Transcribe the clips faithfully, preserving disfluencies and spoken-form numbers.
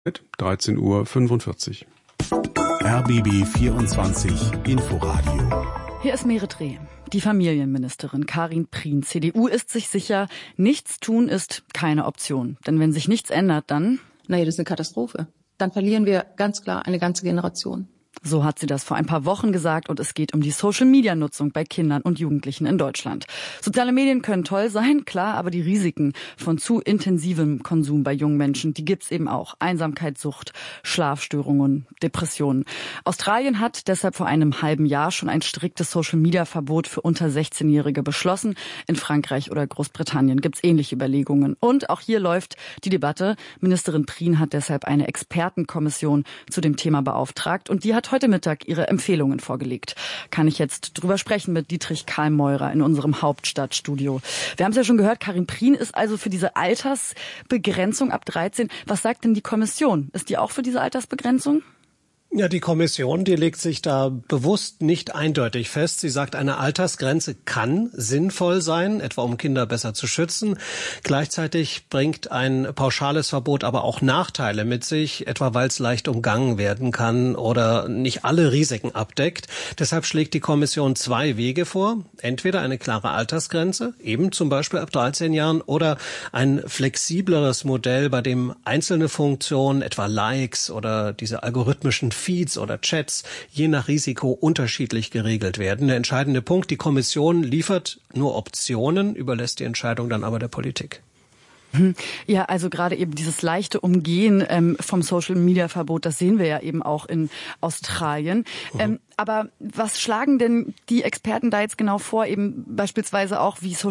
Mit dreizehn Uhr fünfundvierzig. R B B vierundzwanzig Inforadio. Hier ist Meret Reh. Die Familienministerin Karin Prien, C D U, ist sich sicher, nichts tun ist keine Option. Denn wenn sich nichts ändert, dann... Naja, das ist eine Katastrophe. Dann verlieren wir ganz klar eine ganze Generation. So hat sie das vor ein paar Wochen gesagt, und es geht um die Social-Media-Nutzung bei Kindern und Jugendlichen in Deutschland. Soziale Medien können toll sein, klar, aber die Risiken von zu intensivem Konsum bei jungen Menschen, die gibt's eben auch. Einsamkeit, Sucht, Schlafstörungen, Depressionen. Australien hat deshalb vor einem halben Jahr schon ein striktes Social-Media-Verbot für unter sechzehnjährige beschlossen. In Frankreich oder Großbritannien gibt's ähnliche Überlegungen. Und auch hier läuft die Debatte. Ministerin Prien hat deshalb eine Expertenkommission zu dem Thema beauftragt, und die hat heute Mittag ihre Empfehlungen vorgelegt. Kann ich jetzt drüber sprechen mit Dietrich Karl-Meurer in unserem Hauptstadtstudio. Wir haben es ja schon gehört, Karin Prien ist also für diese Altersbegrenzung ab dreizehn. Was sagt denn die Kommission? Ist die auch für diese Altersbegrenzung? Ja, die Kommission, die legt sich da bewusst nicht eindeutig fest. Sie sagt, eine Altersgrenze kann sinnvoll sein, etwa um Kinder besser zu schützen. Gleichzeitig bringt ein pauschales Verbot aber auch Nachteile mit sich, etwa weil es leicht umgangen werden kann oder nicht alle Risiken abdeckt. Deshalb schlägt die Kommission zwei Wege vor. Entweder eine klare Altersgrenze, eben zum Beispiel ab dreizehn Jahren, oder ein flexibleres Modell, bei dem einzelne Funktionen, etwa Likes oder diese algorithmischen Feeds oder Chats je nach Risiko unterschiedlich geregelt werden. Der entscheidende Punkt, die Kommission liefert nur Optionen, überlässt die Entscheidung dann aber der Politik. Ja, also gerade eben dieses leichte Umgehen ähm, vom Social-Media-Verbot, das sehen wir ja eben auch in Australien. Mhm. Ähm, aber was schlagen denn die Experten da jetzt genau vor, eben beispielsweise auch, wie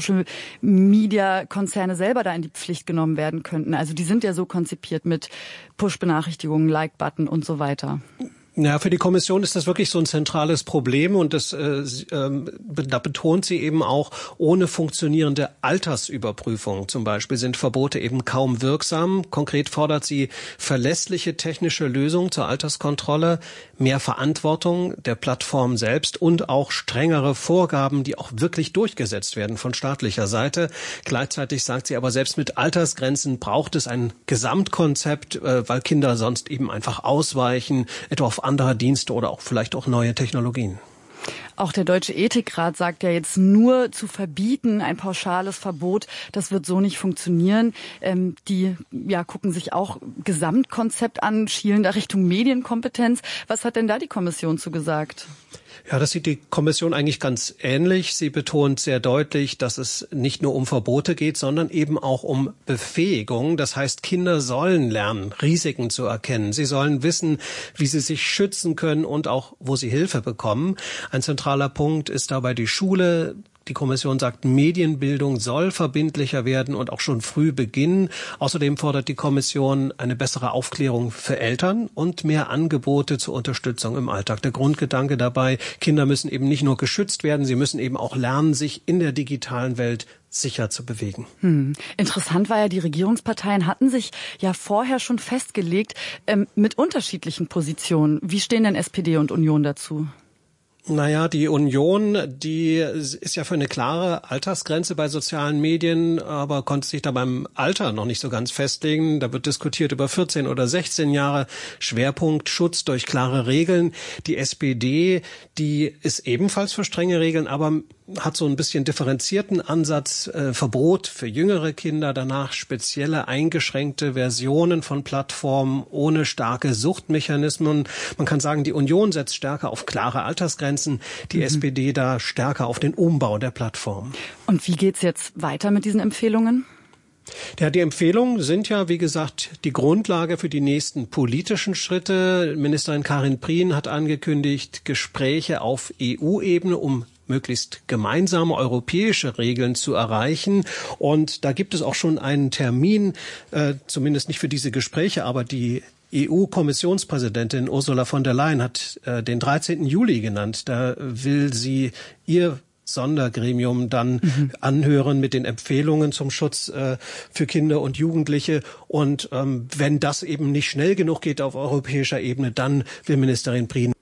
Social-Media-Konzerne selber da in die Pflicht genommen werden könnten? Also die sind ja so konzipiert mit Push-Benachrichtigungen, Like-Button und so weiter. Ja, für die Kommission ist das wirklich so ein zentrales Problem, und das, äh, äh, da betont sie eben auch, ohne funktionierende Altersüberprüfung zum Beispiel sind Verbote eben kaum wirksam. Konkret fordert sie verlässliche technische Lösungen zur Alterskontrolle, mehr Verantwortung der Plattform selbst und auch strengere Vorgaben, die auch wirklich durchgesetzt werden von staatlicher Seite. Gleichzeitig sagt sie aber, selbst mit Altersgrenzen braucht es ein Gesamtkonzept, äh, weil Kinder sonst eben einfach ausweichen, etwa auf anderer Dienste oder auch vielleicht auch neue Technologien. Auch der Deutsche Ethikrat sagt ja jetzt, nur zu verbieten, ein pauschales Verbot, das wird so nicht funktionieren. Ähm, die ja gucken sich auch Gesamtkonzept an, schielen da Richtung Medienkompetenz. Was hat denn da die Kommission zu gesagt? Ja, das sieht die Kommission eigentlich ganz ähnlich. Sie betont sehr deutlich, dass es nicht nur um Verbote geht, sondern eben auch um Befähigung. Das heißt, Kinder sollen lernen, Risiken zu erkennen. Sie sollen wissen, wie sie sich schützen können und auch, wo sie Hilfe bekommen. Ein zentraler Punkt ist dabei die Schule. Die Kommission sagt, Medienbildung soll verbindlicher werden und auch schon früh beginnen. Außerdem fordert die Kommission eine bessere Aufklärung für Eltern und mehr Angebote zur Unterstützung im Alltag. Der Grundgedanke dabei, Kinder müssen eben nicht nur geschützt werden, sie müssen eben auch lernen, sich in der digitalen Welt sicher zu bewegen. Hm. Interessant war ja, die Regierungsparteien hatten sich ja vorher schon festgelegt ähm, mit unterschiedlichen Positionen. Wie stehen denn S P D und Union dazu? Naja, die Union, die ist ja für eine klare Altersgrenze bei sozialen Medien, aber konnte sich da beim Alter noch nicht so ganz festlegen. Da wird diskutiert über vierzehn oder sechzehn Jahre. Schwerpunkt Schutz durch klare Regeln. Die S P D, die ist ebenfalls für strenge Regeln, aber hat so ein bisschen differenzierten Ansatz, äh, Verbot für jüngere Kinder, danach spezielle eingeschränkte Versionen von Plattformen ohne starke Suchtmechanismen. Man kann sagen, die Union setzt stärker auf klare Altersgrenzen, die mhm. S P D da stärker auf den Umbau der Plattform. Und wie geht's jetzt weiter mit diesen Empfehlungen? Ja, die Empfehlungen sind ja, wie gesagt, die Grundlage für die nächsten politischen Schritte. Ministerin Karin Prien hat angekündigt, Gespräche auf E U-Ebene, um möglichst gemeinsame europäische Regeln zu erreichen. Und da gibt es auch schon einen Termin, äh, zumindest nicht für diese Gespräche, aber die E U-Kommissionspräsidentin Ursula von der Leyen hat äh, den dreizehnten Juli genannt. Da will sie ihr Sondergremium dann mhm. anhören mit den Empfehlungen zum Schutz äh, für Kinder und Jugendliche. Und ähm, wenn das eben nicht schnell genug geht auf europäischer Ebene, dann will Ministerin Prien.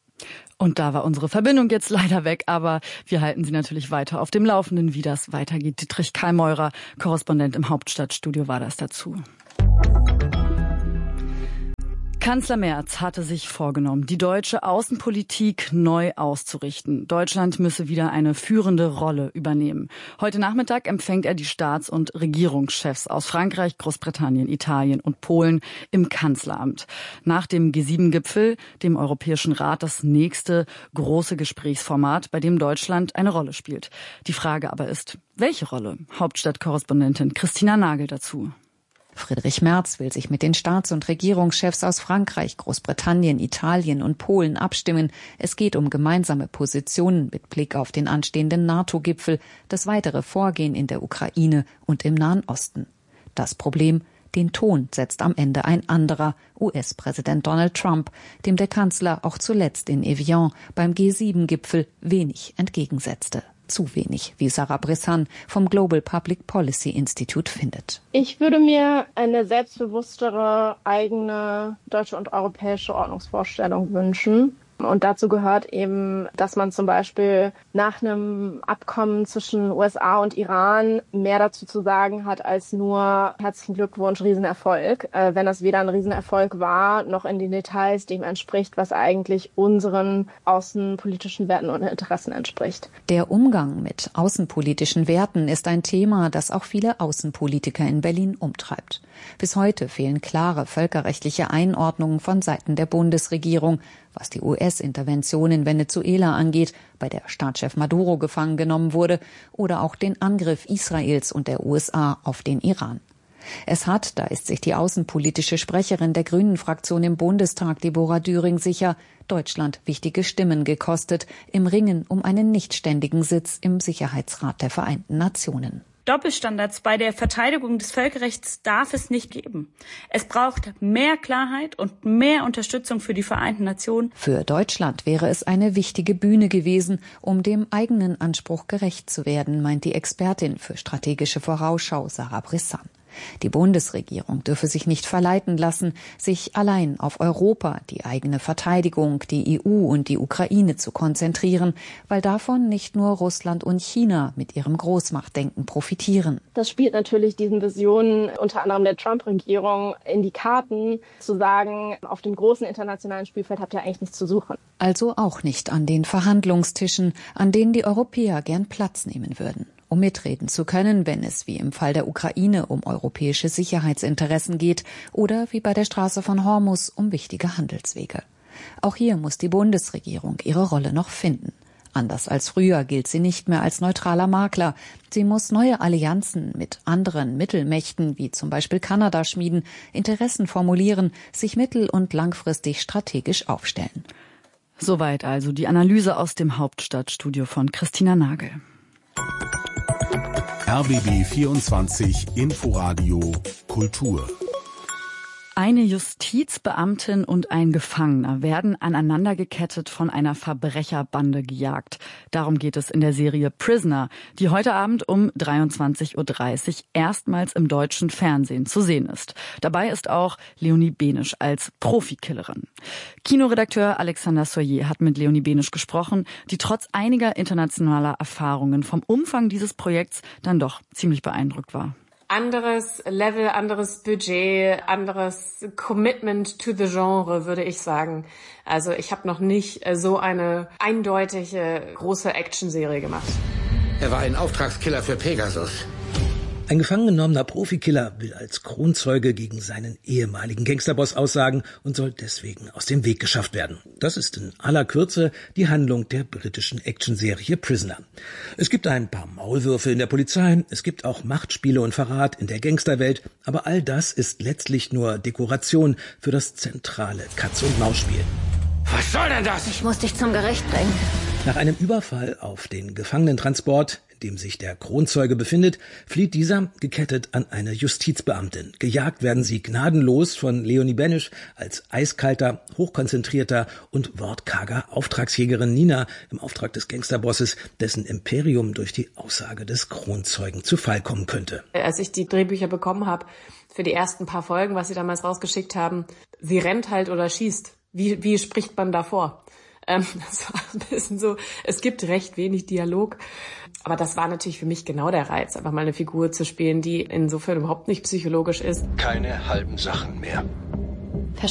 Und da war unsere Verbindung jetzt leider weg, aber wir halten Sie natürlich weiter auf dem Laufenden, wie das weitergeht. Dietrich Karl-Meurer, Korrespondent im Hauptstadtstudio, war das dazu. Kanzler Merz hatte sich vorgenommen, die deutsche Außenpolitik neu auszurichten. Deutschland müsse wieder eine führende Rolle übernehmen. Heute Nachmittag empfängt er die Staats- und Regierungschefs aus Frankreich, Großbritannien, Italien und Polen im Kanzleramt. Nach dem G sieben Gipfel, dem Europäischen Rat, das nächste große Gesprächsformat, bei dem Deutschland eine Rolle spielt. Die Frage aber ist, welche Rolle? Hauptstadtkorrespondentin Christina Nagel dazu. Friedrich Merz will sich mit den Staats- und Regierungschefs aus Frankreich, Großbritannien, Italien und Polen abstimmen. Es geht um gemeinsame Positionen mit Blick auf den anstehenden NATO-Gipfel, das weitere Vorgehen in der Ukraine und im Nahen Osten. Das Problem: Den Ton setzt am Ende ein anderer, U S-Präsident Donald Trump, dem der Kanzler auch zuletzt in Evian beim G sieben Gipfel wenig entgegensetzte. Zu wenig, wie Sarah Brissan vom Global Public Policy Institute findet. Ich würde mir eine selbstbewusstere eigene deutsche und europäische Ordnungsvorstellung wünschen. Und dazu gehört eben, dass man zum Beispiel nach einem Abkommen zwischen U S A und Iran mehr dazu zu sagen hat als nur herzlichen Glückwunsch, Riesenerfolg. Äh, wenn das weder ein Riesenerfolg war, noch in den Details dem entspricht, was eigentlich unseren außenpolitischen Werten und Interessen entspricht. Der Umgang mit außenpolitischen Werten ist ein Thema, das auch viele Außenpolitiker in Berlin umtreibt. Bis heute fehlen klare völkerrechtliche Einordnungen von Seiten der Bundesregierung, was die U S-Intervention in Venezuela angeht, bei der Staatschef Maduro gefangen genommen wurde, oder auch den Angriff Israels und der U S A auf den Iran. Es hat, da ist sich die außenpolitische Sprecherin der Grünen-Fraktion im Bundestag, Deborah Düring, sicher, Deutschland wichtige Stimmen gekostet im Ringen um einen nichtständigen Sitz im Sicherheitsrat der Vereinten Nationen. Doppelstandards bei der Verteidigung des Völkerrechts darf es nicht geben. Es braucht mehr Klarheit und mehr Unterstützung für die Vereinten Nationen. Für Deutschland wäre es eine wichtige Bühne gewesen, um dem eigenen Anspruch gerecht zu werden, meint die Expertin für strategische Vorausschau Sarah Brissan. Die Bundesregierung dürfe sich nicht verleiten lassen, sich allein auf Europa, die eigene Verteidigung, die E U und die Ukraine zu konzentrieren, weil davon nicht nur Russland und China mit ihrem Großmachtdenken profitieren. Das spielt natürlich diesen Visionen unter anderem der Trump-Regierung in die Karten, zu sagen, auf dem großen internationalen Spielfeld habt ihr eigentlich nichts zu suchen. Also auch nicht an den Verhandlungstischen, an denen die Europäer gern Platz nehmen würden. Um mitreden zu können, wenn es wie im Fall der Ukraine um europäische Sicherheitsinteressen geht oder wie bei der Straße von Hormuz um wichtige Handelswege. Auch hier muss die Bundesregierung ihre Rolle noch finden. Anders als früher gilt sie nicht mehr als neutraler Makler. Sie muss neue Allianzen mit anderen Mittelmächten wie zum Beispiel Kanada schmieden, Interessen formulieren, sich mittel- und langfristig strategisch aufstellen. Soweit also die Analyse aus dem Hauptstadtstudio von Christina Nagel. R B B vierundzwanzig Inforadio Kultur. Eine Justizbeamtin und ein Gefangener werden aneinander gekettet von einer Verbrecherbande gejagt. Darum geht es in der Serie Prisoner, die heute Abend um dreiundzwanzig Uhr dreißig erstmals im deutschen Fernsehen zu sehen ist. Dabei ist auch Leonie Benisch als Profikillerin. Kinoredakteur Alexander Soyer hat mit Leonie Benisch gesprochen, die trotz einiger internationaler Erfahrungen vom Umfang dieses Projekts dann doch ziemlich beeindruckt war. Anderes Level, anderes Budget, anderes Commitment to the Genre, würde ich sagen. Also ich habe noch nicht so eine eindeutige große Actionserie gemacht. Er war ein Auftragskiller für Pegasus. Ein gefangen genommener Profikiller will als Kronzeuge gegen seinen ehemaligen Gangsterboss aussagen und soll deswegen aus dem Weg geschafft werden. Das ist in aller Kürze die Handlung der britischen Actionserie Prisoner. Es gibt ein paar Maulwürfe in der Polizei, es gibt auch Machtspiele und Verrat in der Gangsterwelt, aber all das ist letztlich nur Dekoration für das zentrale Katz-und-Maus-Spiel. Was soll denn das? Ich muss dich zum Gericht bringen. Nach einem Überfall auf den Gefangenentransport, in dem sich der Kronzeuge befindet, flieht dieser gekettet an eine Justizbeamtin. Gejagt werden sie gnadenlos von Leonie Benisch als eiskalter, hochkonzentrierter und wortkarger Auftragsjägerin Nina im Auftrag des Gangsterbosses, dessen Imperium durch die Aussage des Kronzeugen zu Fall kommen könnte. Als ich die Drehbücher bekommen habe, für die ersten paar Folgen, was sie damals rausgeschickt haben, sie rennt halt oder schießt. Wie, wie spricht man davor? Ähm, das war ein bisschen so, es gibt recht wenig Dialog. Aber das war natürlich für mich genau der Reiz, einfach mal eine Figur zu spielen, die insofern überhaupt nicht psychologisch ist. Keine halben Sachen mehr. Verstanden.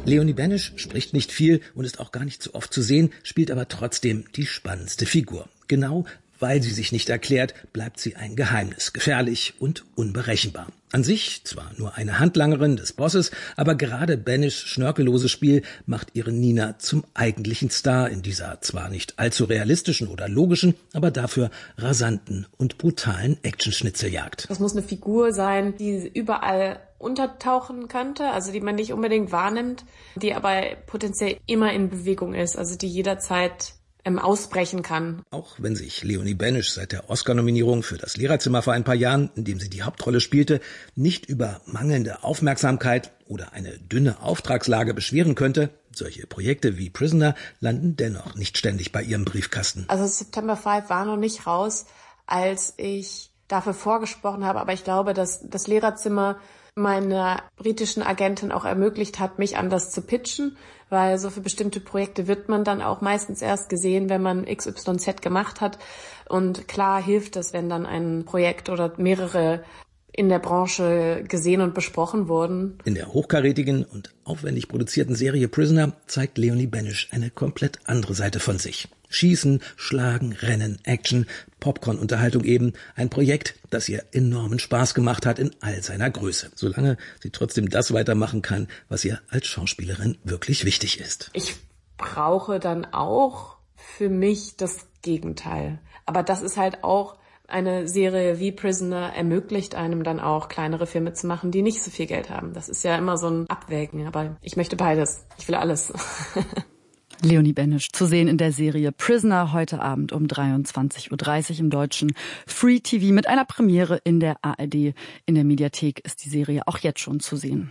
Leonie Benesch spricht nicht viel und ist auch gar nicht so oft zu sehen, spielt aber trotzdem die spannendste Figur. Genau weil sie sich nicht erklärt, bleibt sie ein Geheimnis, gefährlich und unberechenbar. An sich zwar nur eine Handlangerin des Bosses, aber gerade Beneschs schnörkelloses Spiel macht ihre Nina zum eigentlichen Star in dieser zwar nicht allzu realistischen oder logischen, aber dafür rasanten und brutalen Action-Schnitzeljagd. Das muss eine Figur sein, die überall untertauchen könnte, also die man nicht unbedingt wahrnimmt, die aber potenziell immer in Bewegung ist, also die jederzeit ausbrechen kann. Auch wenn sich Leonie Benesch seit der Oscar-Nominierung für Das Lehrerzimmer vor ein paar Jahren, in dem sie die Hauptrolle spielte, nicht über mangelnde Aufmerksamkeit oder eine dünne Auftragslage beschweren könnte, solche Projekte wie Prisoner landen dennoch nicht ständig bei ihrem Briefkasten. Also September fünf war noch nicht raus, als ich dafür vorgesprochen habe, aber ich glaube, dass das Lehrerzimmer meiner britischen Agentin auch ermöglicht hat, mich anders zu pitchen, weil so für bestimmte Projekte wird man dann auch meistens erst gesehen, wenn man X Y Z gemacht hat. Und klar hilft es, wenn dann ein Projekt oder mehrere in der Branche gesehen und besprochen wurden. In der hochkarätigen und aufwendig produzierten Serie Prisoner zeigt Leonie Benesch eine komplett andere Seite von sich. Schießen, Schlagen, Rennen, Action, Popcorn-Unterhaltung eben. Ein Projekt, das ihr enormen Spaß gemacht hat in all seiner Größe. Solange sie trotzdem das weitermachen kann, was ihr als Schauspielerin wirklich wichtig ist. Ich brauche dann auch für mich das Gegenteil. Aber das ist halt auch eine Serie wie Prisoner ermöglicht einem dann auch kleinere Filme zu machen, die nicht so viel Geld haben. Das ist ja immer so ein Abwägen. Aber ich möchte beides. Ich will alles. Leonie Benesch zu sehen in der Serie Prisoner heute Abend um dreiundzwanzig Uhr dreißig im deutschen Free T V mit einer Premiere in der A R D. In der Mediathek ist die Serie auch jetzt schon zu sehen.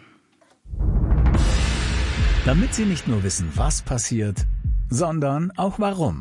Damit Sie nicht nur wissen, was passiert, sondern auch warum.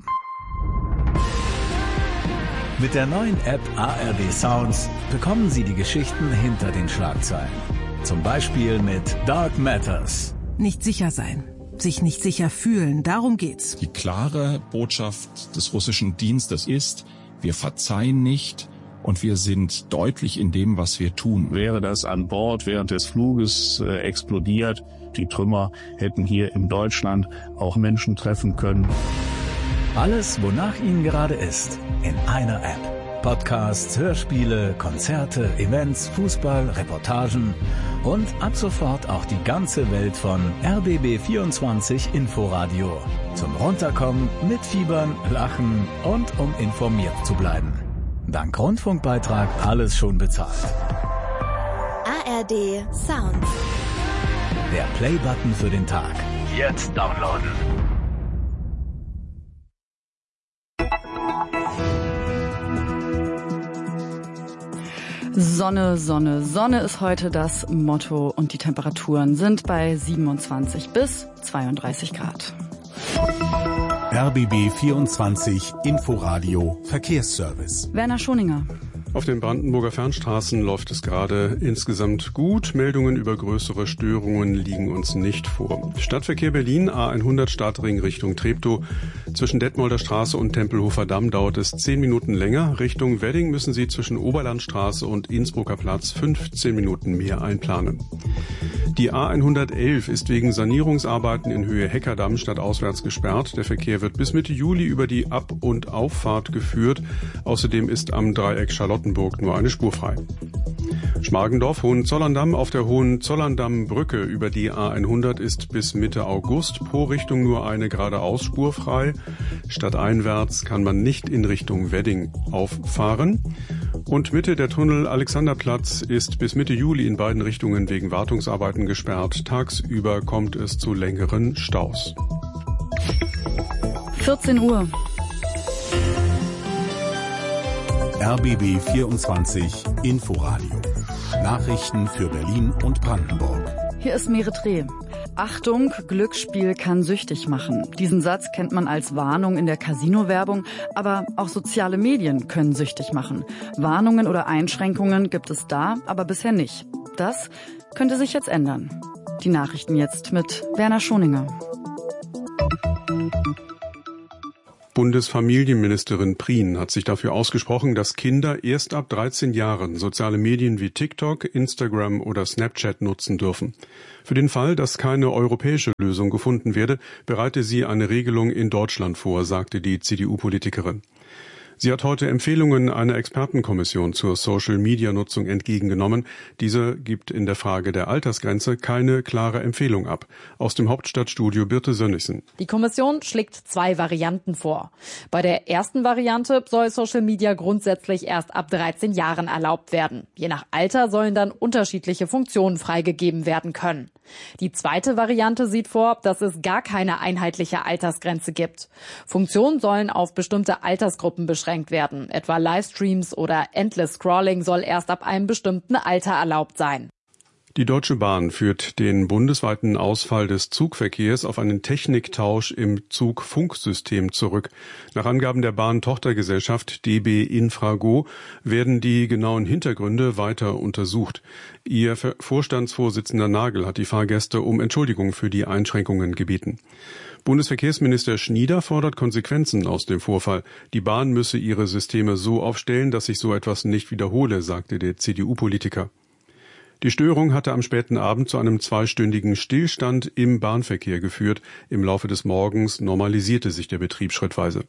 Mit der neuen App A R D Sounds bekommen Sie die Geschichten hinter den Schlagzeilen. Zum Beispiel mit Dark Matters. Nicht sicher sein. Sich nicht sicher fühlen, darum geht's. Die klare Botschaft des russischen Dienstes ist, wir verzeihen nicht und wir sind deutlich in dem, was wir tun. Wäre das an Bord während des Fluges äh, explodiert, die Trümmer hätten hier in Deutschland auch Menschen treffen können. Alles, wonach Ihnen gerade ist, in einer App. Podcasts, Hörspiele, Konzerte, Events, Fußball, Reportagen und ab sofort auch die ganze Welt von R B B vierundzwanzig Inforadio. Zum Runterkommen, mitfiebern, lachen und um informiert zu bleiben. Dank Rundfunkbeitrag alles schon bezahlt. A R D Sound. Der Play-Button für den Tag. Jetzt downloaden. Sonne, Sonne, Sonne ist heute das Motto und die Temperaturen sind bei siebenundzwanzig bis zweiunddreißig Grad. R B B vierundzwanzig Inforadio Verkehrsservice. Werner Schoninger. Auf den Brandenburger Fernstraßen läuft es gerade insgesamt gut. Meldungen über größere Störungen liegen uns nicht vor. Stadtverkehr Berlin, A hundert Stadtring Richtung Treptow. Zwischen Detmolder Straße und Tempelhofer Damm dauert es zehn Minuten länger. Richtung Wedding müssen Sie zwischen Oberlandstraße und Innsbrucker Platz fünfzehn Minuten mehr einplanen. Die A hundertelf ist wegen Sanierungsarbeiten in Höhe Heckerdamm stadtauswärts gesperrt. Der Verkehr wird bis Mitte Juli über die Ab- und Auffahrt geführt. Außerdem ist am Dreieck Charlottenburg nur eine Spur frei. Schmargendorf, Hohenzollern-Damm. Auf der Hohenzollern-Damm-Brücke über die A hundert ist bis Mitte August pro Richtung nur eine geradeaus-Spur frei. Stadteinwärts kann man nicht in Richtung Wedding auffahren. Und Mitte der Tunnel Alexanderplatz ist bis Mitte Juli in beiden Richtungen wegen Wartungsarbeiten gesperrt. Tagsüber kommt es zu längeren Staus. vierzehn Uhr. R B B vierundzwanzig Inforadio. Nachrichten für Berlin und Brandenburg. Hier ist Meretre. Achtung, Glücksspiel kann süchtig machen. Diesen Satz kennt man als Warnung in der Casino-Werbung, aber auch soziale Medien können süchtig machen. Warnungen oder Einschränkungen gibt es da, aber bisher nicht. Das könnte sich jetzt ändern. Die Nachrichten jetzt mit Werner Schoninger. Bundesfamilienministerin Prien hat sich dafür ausgesprochen, dass Kinder erst ab dreizehn Jahren soziale Medien wie TikTok, Instagram oder Snapchat nutzen dürfen. Für den Fall, dass keine europäische Lösung gefunden werde, bereite sie eine Regelung in Deutschland vor, sagte die C D U-Politikerin. Sie hat heute Empfehlungen einer Expertenkommission zur Social-Media-Nutzung entgegengenommen. Diese gibt in der Frage der Altersgrenze keine klare Empfehlung ab. Aus dem Hauptstadtstudio Birte Sönnigsen. Die Kommission schlägt zwei Varianten vor. Bei der ersten Variante soll Social-Media grundsätzlich erst ab dreizehn Jahren erlaubt werden. Je nach Alter sollen dann unterschiedliche Funktionen freigegeben werden können. Die zweite Variante sieht vor, dass es gar keine einheitliche Altersgrenze gibt. Funktionen sollen auf bestimmte Altersgruppen beschränkt werden. Etwa Livestreams oder Endless Scrolling soll erst ab einem bestimmten Alter erlaubt sein. Die Deutsche Bahn führt den bundesweiten Ausfall des Zugverkehrs auf einen Techniktausch im Zugfunksystem zurück. Nach Angaben der Bahn-Tochtergesellschaft D B Infrago werden die genauen Hintergründe weiter untersucht. Ihr Vorstandsvorsitzender Nagel hat die Fahrgäste um Entschuldigung für die Einschränkungen gebeten. Bundesverkehrsminister Schnieder fordert Konsequenzen aus dem Vorfall. Die Bahn müsse ihre Systeme so aufstellen, dass sich so etwas nicht wiederhole, sagte der C D U-Politiker. Die Störung hatte am späten Abend zu einem zweistündigen Stillstand im Bahnverkehr geführt. Im Laufe des Morgens normalisierte sich der Betrieb schrittweise.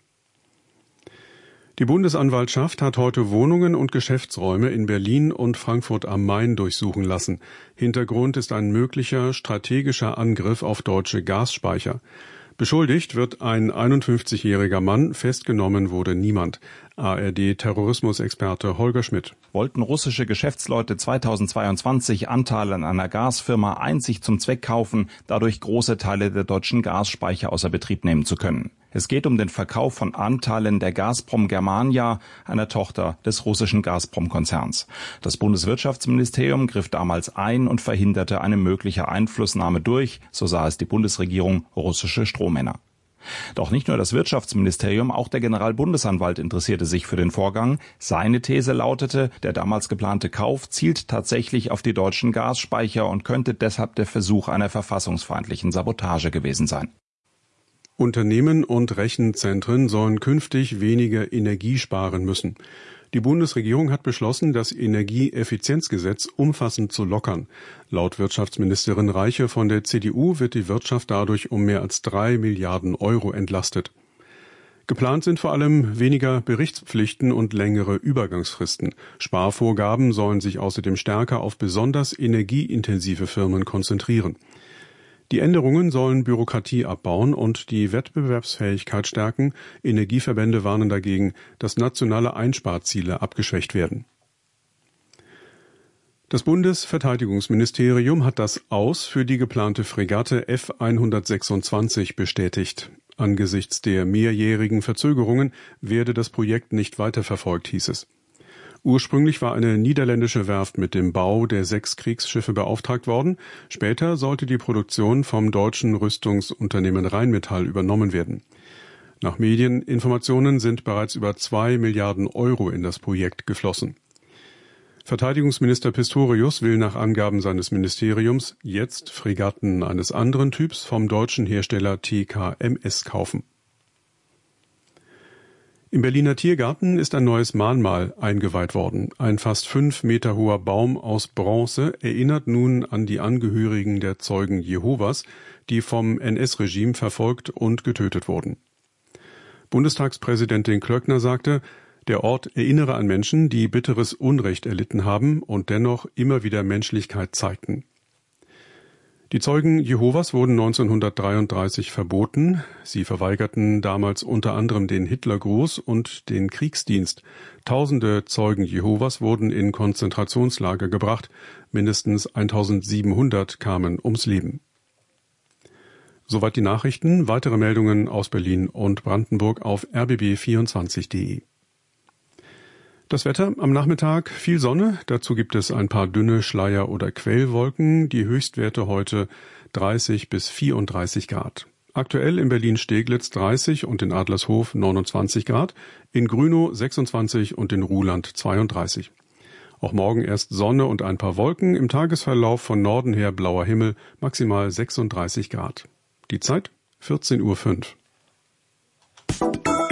Die Bundesanwaltschaft hat heute Wohnungen und Geschäftsräume in Berlin und Frankfurt am Main durchsuchen lassen. Hintergrund ist ein möglicher strategischer Angriff auf deutsche Gasspeicher. Beschuldigt wird ein einundfünfzigjähriger Mann, festgenommen wurde niemand. A R D-Terrorismusexperte Holger Schmidt. Wollten russische Geschäftsleute zweitausendzweiundzwanzig Anteile an einer Gasfirma einzig zum Zweck kaufen, dadurch große Teile der deutschen Gasspeicher außer Betrieb nehmen zu können. Es geht um den Verkauf von Anteilen der Gazprom Germania, einer Tochter des russischen Gazprom-Konzerns. Das Bundeswirtschaftsministerium griff damals ein und verhinderte eine mögliche Einflussnahme durch, so sah es die Bundesregierung, russische Strohmänner. Doch nicht nur das Wirtschaftsministerium, auch der Generalbundesanwalt interessierte sich für den Vorgang. Seine These lautete, der damals geplante Kauf zielt tatsächlich auf die deutschen Gasspeicher und könnte deshalb der Versuch einer verfassungsfeindlichen Sabotage gewesen sein. Unternehmen und Rechenzentren sollen künftig weniger Energie sparen müssen. Die Bundesregierung hat beschlossen, das Energieeffizienzgesetz umfassend zu lockern. Laut Wirtschaftsministerin Reiche von der C D U wird die Wirtschaft dadurch um mehr als drei Milliarden Euro entlastet. Geplant sind vor allem weniger Berichtspflichten und längere Übergangsfristen. Sparvorgaben sollen sich außerdem stärker auf besonders energieintensive Firmen konzentrieren. Die Änderungen sollen Bürokratie abbauen und die Wettbewerbsfähigkeit stärken. Energieverbände warnen dagegen, dass nationale Einsparziele abgeschwächt werden. Das Bundesverteidigungsministerium hat das Aus für die geplante Fregatte F hundertsechsundzwanzig bestätigt. Angesichts der mehrjährigen Verzögerungen werde das Projekt nicht weiterverfolgt, hieß es. Ursprünglich war eine niederländische Werft mit dem Bau der sechs Kriegsschiffe beauftragt worden. Später sollte die Produktion vom deutschen Rüstungsunternehmen Rheinmetall übernommen werden. Nach Medieninformationen sind bereits über zwei Milliarden Euro in das Projekt geflossen. Verteidigungsminister Pistorius will nach Angaben seines Ministeriums jetzt Fregatten eines anderen Typs vom deutschen Hersteller T K M S kaufen. Im Berliner Tiergarten ist ein neues Mahnmal eingeweiht worden. Ein fast fünf Meter hoher Baum aus Bronze erinnert nun an die Angehörigen der Zeugen Jehovas, die vom N S-Regime verfolgt und getötet wurden. Bundestagspräsidentin Klöckner sagte, der Ort erinnere an Menschen, die bitteres Unrecht erlitten haben und dennoch immer wieder Menschlichkeit zeigten. Die Zeugen Jehovas wurden neunzehnhundertdreiunddreißig verboten. Sie verweigerten damals unter anderem den Hitlergruß und den Kriegsdienst. Tausende Zeugen Jehovas wurden in Konzentrationslager gebracht. Mindestens eintausendsiebenhundert kamen ums Leben. Soweit die Nachrichten. Weitere Meldungen aus Berlin und Brandenburg auf r b b vierundzwanzig punkt de. Das Wetter am Nachmittag, viel Sonne, dazu gibt es ein paar dünne Schleier- oder Quellwolken, die Höchstwerte heute dreißig bis vierunddreißig Grad. Aktuell in Berlin-Steglitz dreißig und in Adlershof neunundzwanzig Grad, in Grünow sechsundzwanzig und in Ruhland zweiunddreißig. Auch morgen erst Sonne und ein paar Wolken, im Tagesverlauf von Norden her blauer Himmel, maximal sechsunddreißig Grad. Die Zeit vierzehn Uhr fünf.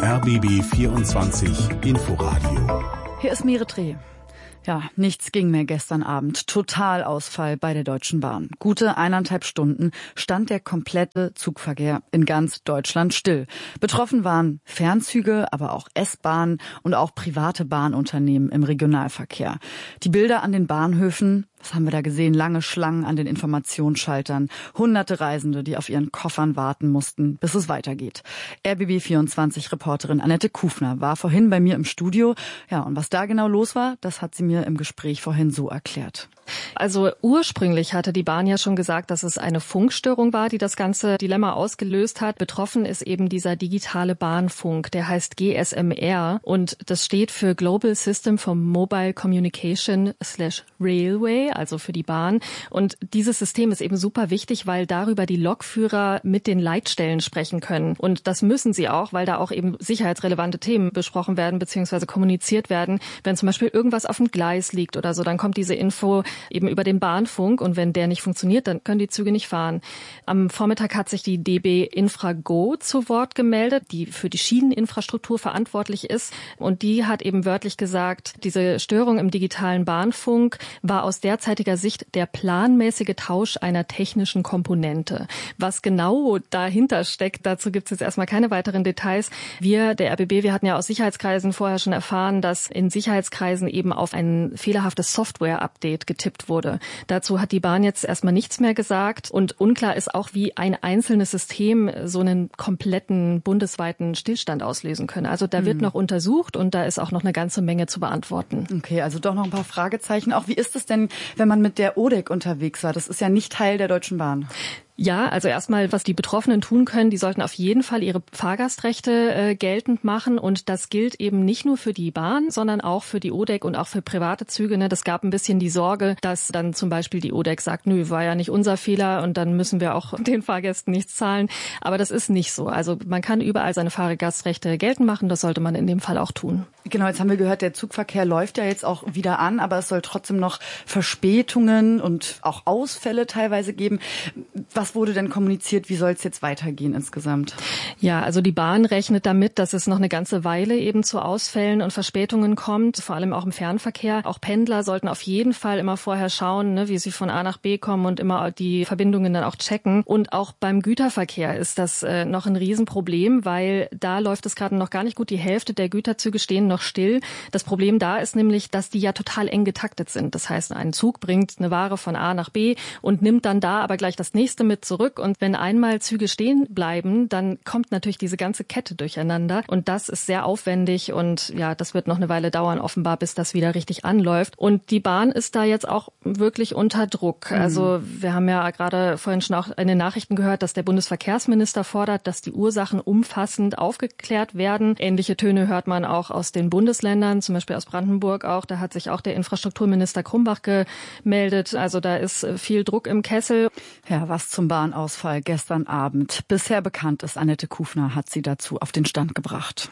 R B B vierundzwanzig Inforadio. Hier ist Meretreh. Ja, nichts ging mehr gestern Abend. Totalausfall bei der Deutschen Bahn. Gute eineinhalb Stunden stand der komplette Zugverkehr in ganz Deutschland still. Betroffen waren Fernzüge, aber auch S-Bahnen und auch private Bahnunternehmen im Regionalverkehr. Die Bilder an den Bahnhöfen, was haben wir da gesehen? Lange Schlangen an den Informationsschaltern, hunderte Reisende, die auf ihren Koffern warten mussten, bis es weitergeht. R B B vierundzwanzig-Reporterin Annette Kufner war vorhin bei mir im Studio. Ja, und was da genau los war, das hat sie mir im Gespräch vorhin so erklärt. Also ursprünglich hatte die Bahn ja schon gesagt, dass es eine Funkstörung war, die das ganze Dilemma ausgelöst hat. Betroffen ist eben dieser digitale Bahnfunk, der heißt G S M R und das steht für Global System for Mobile Communication slash Railway, also für die Bahn. Und dieses System ist eben super wichtig, weil darüber die Lokführer mit den Leitstellen sprechen können. Und das müssen sie auch, weil da auch eben sicherheitsrelevante Themen besprochen werden bzw. kommuniziert werden. Wenn zum Beispiel irgendwas auf dem Gleis liegt oder so, dann kommt diese Info eben über den Bahnfunk und wenn der nicht funktioniert, dann können die Züge nicht fahren. Am Vormittag hat sich die D B Infrago zu Wort gemeldet, die für die Schieneninfrastruktur verantwortlich ist und die hat eben wörtlich gesagt, diese Störung im digitalen Bahnfunk war aus derzeitiger Sicht der planmäßige Tausch einer technischen Komponente. Was genau dahinter steckt, dazu gibt es jetzt erstmal keine weiteren Details. Wir, der R B B, wir hatten ja aus Sicherheitskreisen vorher schon erfahren, dass in Sicherheitskreisen eben auf ein fehlerhaftes Software-Update getippt wurde. Dazu hat die Bahn jetzt erstmal nichts mehr gesagt und unklar ist auch, wie ein einzelnes System so einen kompletten bundesweiten Stillstand auslösen könne. Also da wird mhm. noch untersucht und da ist auch noch eine ganze Menge zu beantworten. Okay, also doch noch ein paar Fragezeichen. Auch wie ist es denn, wenn man mit der O D E C unterwegs war? Das ist ja nicht Teil der Deutschen Bahn. Ja, also erstmal, was die Betroffenen tun können, die sollten auf jeden Fall ihre Fahrgastrechte äh, geltend machen und das gilt eben nicht nur für die Bahn, sondern auch für die O D E C und auch für private Züge. Ne? Das gab ein bisschen die Sorge, dass dann zum Beispiel die O D E C sagt, nö, war ja nicht unser Fehler und dann müssen wir auch den Fahrgästen nichts zahlen. Aber das ist nicht so. Also man kann überall seine Fahrgastrechte geltend machen, das sollte man in dem Fall auch tun. Genau, jetzt haben wir gehört, der Zugverkehr läuft ja jetzt auch wieder an, aber es soll trotzdem noch Verspätungen und auch Ausfälle teilweise geben. Was wurde denn kommuniziert? Wie soll es jetzt weitergehen insgesamt? Ja, also die Bahn rechnet damit, dass es noch eine ganze Weile eben zu Ausfällen und Verspätungen kommt, vor allem auch im Fernverkehr. Auch Pendler sollten auf jeden Fall immer vorher schauen, ne, wie sie von A nach B kommen und immer die Verbindungen dann auch checken. Und auch beim Güterverkehr ist das äh, noch ein Riesenproblem, weil da läuft es gerade noch gar nicht gut. Die Hälfte der Güterzüge stehen noch still. Das Problem da ist nämlich, dass die ja total eng getaktet sind. Das heißt, ein Zug bringt eine Ware von A nach B und nimmt dann da aber gleich das nächste mit zurück. Und wenn einmal Züge stehen bleiben, dann kommt natürlich diese ganze Kette durcheinander. Und das ist sehr aufwendig und ja, das wird noch eine Weile dauern, offenbar, bis das wieder richtig anläuft. Und die Bahn ist da jetzt auch wirklich unter Druck. Mhm. Also wir haben ja gerade vorhin schon auch in den Nachrichten gehört, dass der Bundesverkehrsminister fordert, dass die Ursachen umfassend aufgeklärt werden. Ähnliche Töne hört man auch aus den Bundesländern, zum Beispiel aus Brandenburg auch. Da hat sich auch der Infrastrukturminister Krumbach gemeldet. Also da ist viel Druck im Kessel. Ja, was zum Bahnausfall gestern Abend bisher bekannt ist. Annette Kufner hat sie dazu auf den Stand gebracht.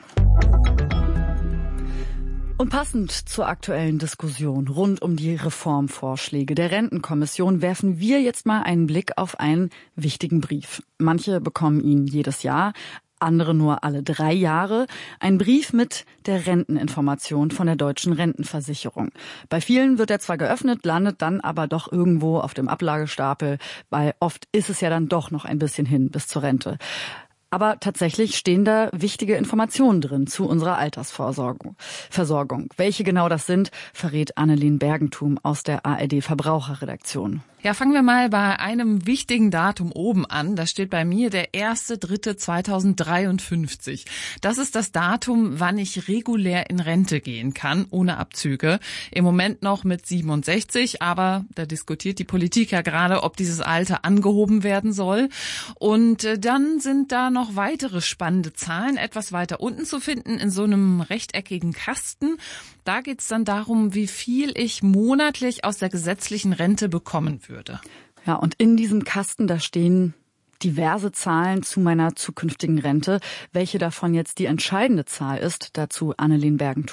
Und passend zur aktuellen Diskussion rund um die Reformvorschläge der Rentenkommission werfen wir jetzt mal einen Blick auf einen wichtigen Brief. Manche bekommen ihn jedes Jahr, andere nur alle drei Jahre. Ein Brief mit der Renteninformation von der Deutschen Rentenversicherung. Bei vielen wird er zwar geöffnet, landet dann aber doch irgendwo auf dem Ablagestapel, weil oft ist es ja dann doch noch ein bisschen hin bis zur Rente. Aber tatsächlich stehen da wichtige Informationen drin zu unserer Altersversorgung. Versorgung. Welche genau das sind, verrät Annelien Bergentum aus der A R D Verbraucherredaktion. Ja, fangen wir mal bei einem wichtigen Datum oben an. Da steht bei mir der erster dritter zweitausenddreiundfünfzig. Das ist das Datum, wann ich regulär in Rente gehen kann, ohne Abzüge. Im Moment noch mit siebenundsechzig, aber da diskutiert die Politik ja gerade, ob dieses Alter angehoben werden soll. Und dann sind da noch weitere spannende Zahlen etwas weiter unten zu finden in so einem rechteckigen Kasten. Da geht's dann darum, wie viel ich monatlich aus der gesetzlichen Rente bekommen würde. Ja, und in diesem Kasten, da stehen diverse Zahlen zu meiner zukünftigen Rente. Welche davon jetzt die entscheidende Zahl ist, dazu Annelien Bergentum.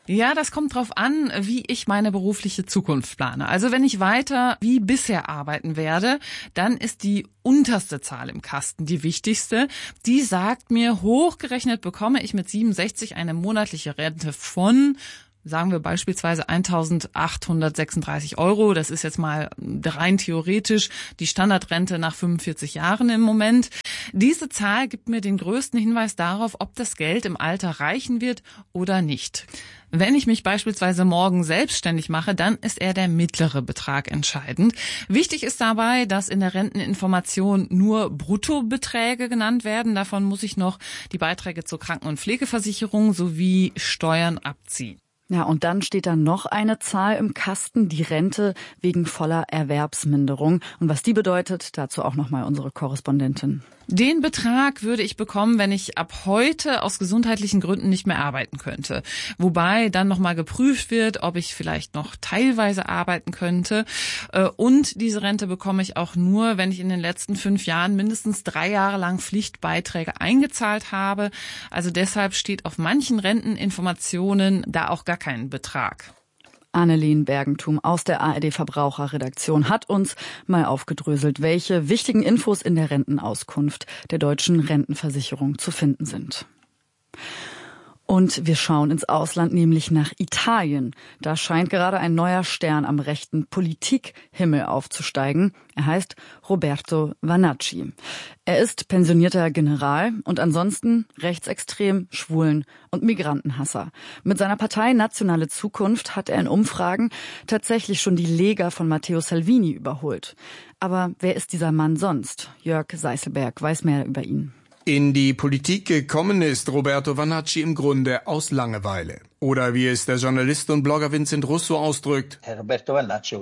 Ja, das kommt drauf an, wie ich meine berufliche Zukunft plane. Also wenn ich weiter wie bisher arbeiten werde, dann ist die unterste Zahl im Kasten die wichtigste. Die sagt mir, hochgerechnet bekomme ich mit siebenundsechzig eine monatliche Rente von, sagen wir beispielsweise eintausendachthundertsechsunddreißig Euro. Das ist jetzt mal rein theoretisch die Standardrente nach fünfundvierzig Jahren im Moment. Diese Zahl gibt mir den größten Hinweis darauf, ob das Geld im Alter reichen wird oder nicht. Wenn ich mich beispielsweise morgen selbstständig mache, dann ist eher der mittlere Betrag entscheidend. Wichtig ist dabei, dass in der Renteninformation nur Bruttobeträge genannt werden. Davon muss ich noch die Beiträge zur Kranken- und Pflegeversicherung sowie Steuern abziehen. Ja, und dann steht da noch eine Zahl im Kasten, die Rente wegen voller Erwerbsminderung. Und was die bedeutet, dazu auch nochmal unsere Korrespondentin. Den Betrag würde ich bekommen, wenn ich ab heute aus gesundheitlichen Gründen nicht mehr arbeiten könnte. Wobei dann nochmal geprüft wird, ob ich vielleicht noch teilweise arbeiten könnte. Und diese Rente bekomme ich auch nur, wenn ich in den letzten fünf Jahren mindestens drei Jahre lang Pflichtbeiträge eingezahlt habe. Also deshalb steht auf manchen Renteninformationen da auch gar kein Betrag. Annelien Bergentum aus der A R D Verbraucherredaktion hat uns mal aufgedröselt, welche wichtigen Infos in der Rentenauskunft der deutschen Rentenversicherung zu finden sind. Und wir schauen ins Ausland, nämlich nach Italien. Da scheint gerade ein neuer Stern am rechten Politikhimmel aufzusteigen. Er heißt Roberto Vanacci. Er ist pensionierter General und ansonsten rechtsextrem, Schwulen- und Migrantenhasser. Mit seiner Partei Nationale Zukunft hat er in Umfragen tatsächlich schon die Lega von Matteo Salvini überholt. Aber wer ist dieser Mann sonst? Jörg Seiselberg weiß mehr über ihn. In die Politik gekommen ist Roberto Vanacci im Grunde aus Langeweile. Oder wie es der Journalist und Blogger Vincent Russo ausdrückt: Roberto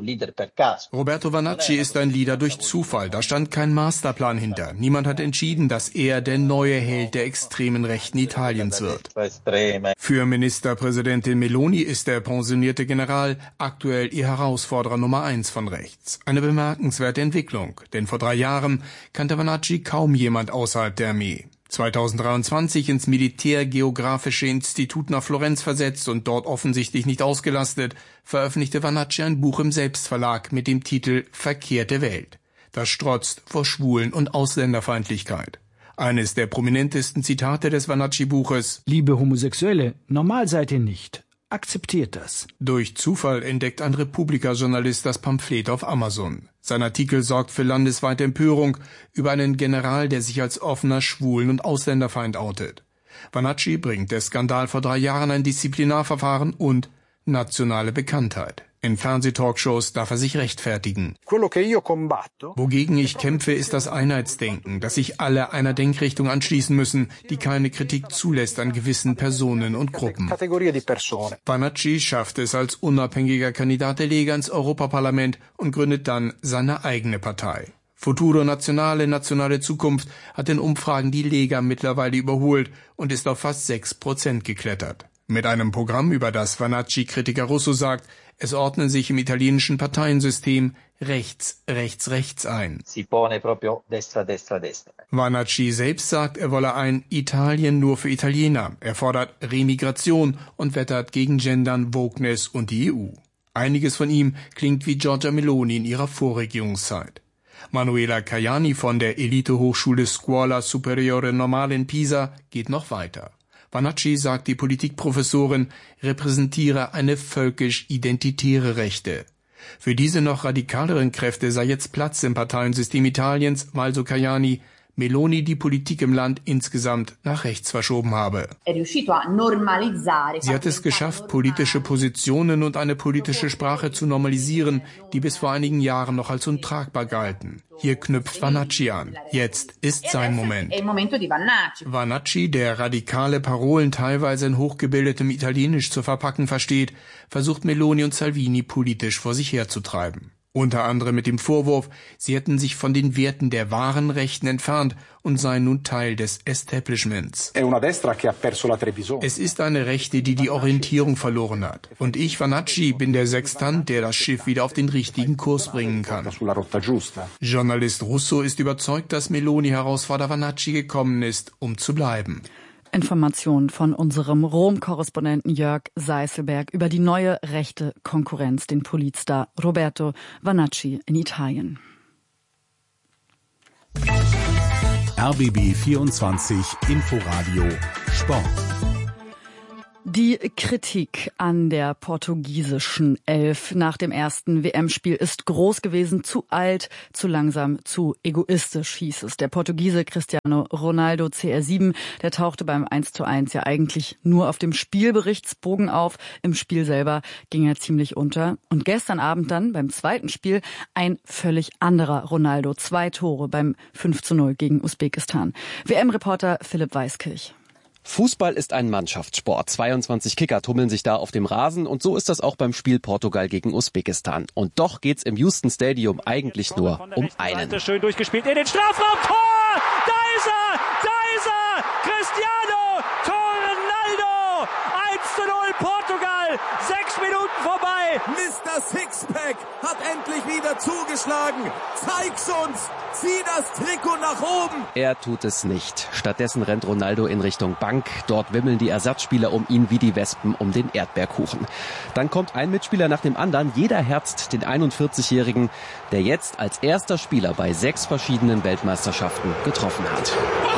Vanacci ist ein Leader durch Zufall. Da stand kein Masterplan hinter. Niemand hat entschieden, dass er der neue Held der extremen Rechten Italiens wird. Für Ministerpräsidentin Meloni ist der pensionierte General aktuell ihr Herausforderer Nummer eins von rechts. Eine bemerkenswerte Entwicklung, denn vor drei Jahren kannte Vanacci kaum jemand außerhalb der Armee. zweitausenddreiundzwanzig ins Militärgeografische Institut nach Florenz versetzt und dort offensichtlich nicht ausgelastet, veröffentlichte Vanacci ein Buch im Selbstverlag mit dem Titel Verkehrte Welt. Das strotzt vor Schwulen- und Ausländerfeindlichkeit. Eines der prominentesten Zitate des Vanacci-Buches: Liebe Homosexuelle, normal seid ihr nicht. Akzeptiert das. Durch Zufall entdeckt ein Republika-Journalist das Pamphlet auf Amazon. Sein Artikel sorgt für landesweite Empörung über einen General, der sich als offener Schwulen- und Ausländerfeind outet. Vanacci bringt der Skandal vor drei Jahren ein Disziplinarverfahren und nationale Bekanntheit. In Fernsehtalkshows darf er sich rechtfertigen. Wogegen ich kämpfe, ist das Einheitsdenken, dass sich alle einer Denkrichtung anschließen müssen, die keine Kritik zulässt an gewissen Personen und Gruppen. Vanacci schafft es als unabhängiger Kandidat der Lega ins Europaparlament und gründet dann seine eigene Partei. Futuro Nazionale, Nationale Zukunft hat in Umfragen die Lega mittlerweile überholt und ist auf fast sechs Prozent geklettert. Mit einem Programm, über das Vanacci-Kritiker Russo sagt, es ordnen sich im italienischen Parteiensystem rechts, rechts, rechts ein. Vanacci selbst sagt, er wolle ein Italien nur für Italiener. Er fordert Remigration und wettert gegen Gendern, Wokeness und die E U. Einiges von ihm klingt wie Giorgia Meloni in ihrer Vorregierungszeit. Manuela Caiani von der Elitehochschule Scuola Superiore Normale in Pisa geht noch weiter. Vanacci, sagt die Politikprofessorin, repräsentiere eine völkisch-identitäre Rechte. Für diese noch radikaleren Kräfte sei jetzt Platz im Parteiensystem Italiens, weil, so Caiani, Meloni die Politik im Land insgesamt nach rechts verschoben habe. Sie hat es geschafft, politische Positionen und eine politische Sprache zu normalisieren, die bis vor einigen Jahren noch als untragbar galten. Hier knüpft Vanacci an. Jetzt ist sein Moment. Vanacci, der radikale Parolen teilweise in hochgebildetem Italienisch zu verpacken versteht, versucht Meloni und Salvini politisch vor sich herzutreiben. Unter anderem mit dem Vorwurf, sie hätten sich von den Werten der wahren Rechten entfernt und seien nun Teil des Establishments. Es ist eine Rechte, die die Orientierung verloren hat. Und ich, Vanacci, bin der Sextant, der das Schiff wieder auf den richtigen Kurs bringen kann. Journalist Russo ist überzeugt, dass Meloni Herausforderer Vanacci gekommen ist, um zu bleiben. Informationen von unserem Rom-Korrespondenten Jörg Seiselberg über die neue rechte Konkurrenz, den Politstar Roberto Vanacci in Italien. R B B vierundzwanzig Inforadio Sport. Die Kritik an der portugiesischen Elf nach dem ersten W M-Spiel ist groß gewesen, zu alt, zu langsam, zu egoistisch, hieß es. Der Portugiese Cristiano Ronaldo C R sieben, der tauchte beim eins zu eins ja eigentlich nur auf dem Spielberichtsbogen auf. Im Spiel selber ging er ziemlich unter. Und gestern Abend dann beim zweiten Spiel ein völlig anderer Ronaldo. Zwei Tore beim fünf zu null gegen Usbekistan. W M-Reporter Philipp Weiskirch. Fußball ist ein Mannschaftssport. zweiundzwanzig Kicker tummeln sich da auf dem Rasen und so ist das auch beim Spiel Portugal gegen Usbekistan. Und doch geht's im Houston Stadium eigentlich nur um einen. Schön durchgespielt in den Strafraum. Tor! Da ist er! Da ist er! Cristiano! Tor Ronaldo! eins zu null Portugal! Sechs Minuten vorbei! Mister Sixpack hat endlich wieder zugeschlagen. Zeig's uns! Zieh das Trikot nach oben! Er tut es nicht. Stattdessen rennt Ronaldo in Richtung Bank. Dort wimmeln die Ersatzspieler um ihn wie die Wespen um den Erdbeerkuchen. Dann kommt ein Mitspieler nach dem anderen. Jeder herzt den einundvierzigjährigen, der jetzt als erster Spieler bei sechs verschiedenen Weltmeisterschaften getroffen hat.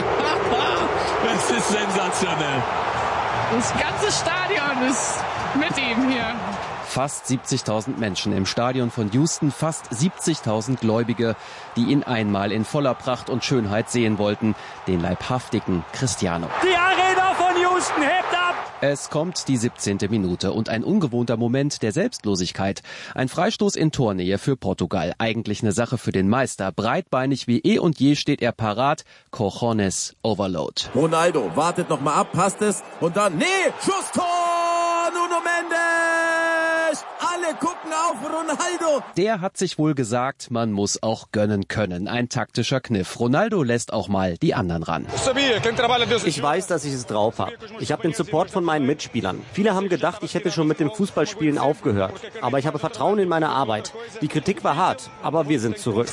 Das ist sensationell. Das ganze Stadion ist mit ihm hier. Fast siebzigtausend Menschen im Stadion von Houston, fast siebzigtausend Gläubige, die ihn einmal in voller Pracht und Schönheit sehen wollten, den leibhaftigen Cristiano. Die Arena von Houston hebt ab! Es kommt die siebzehnte Minute und ein ungewohnter Moment der Selbstlosigkeit. Ein Freistoß in Tornähe für Portugal. Eigentlich eine Sache für den Meister. Breitbeinig wie eh und je steht er parat. Cojones Overload. Ronaldo wartet noch mal ab, passt es und dann, nee, Schusstor! Nuno Mendes! Alle gucken auf Ronaldo! Der hat sich wohl gesagt, man muss auch gönnen können. Ein taktischer Kniff. Ronaldo lässt auch mal die anderen ran. Ich weiß, dass ich es drauf habe. Ich habe den Support von meinen Mitspielern. Viele haben gedacht, ich hätte schon mit dem Fußballspielen aufgehört. Aber ich habe Vertrauen in meine Arbeit. Die Kritik war hart, aber wir sind zurück.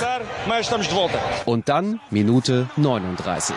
Und dann Minute neununddreißig.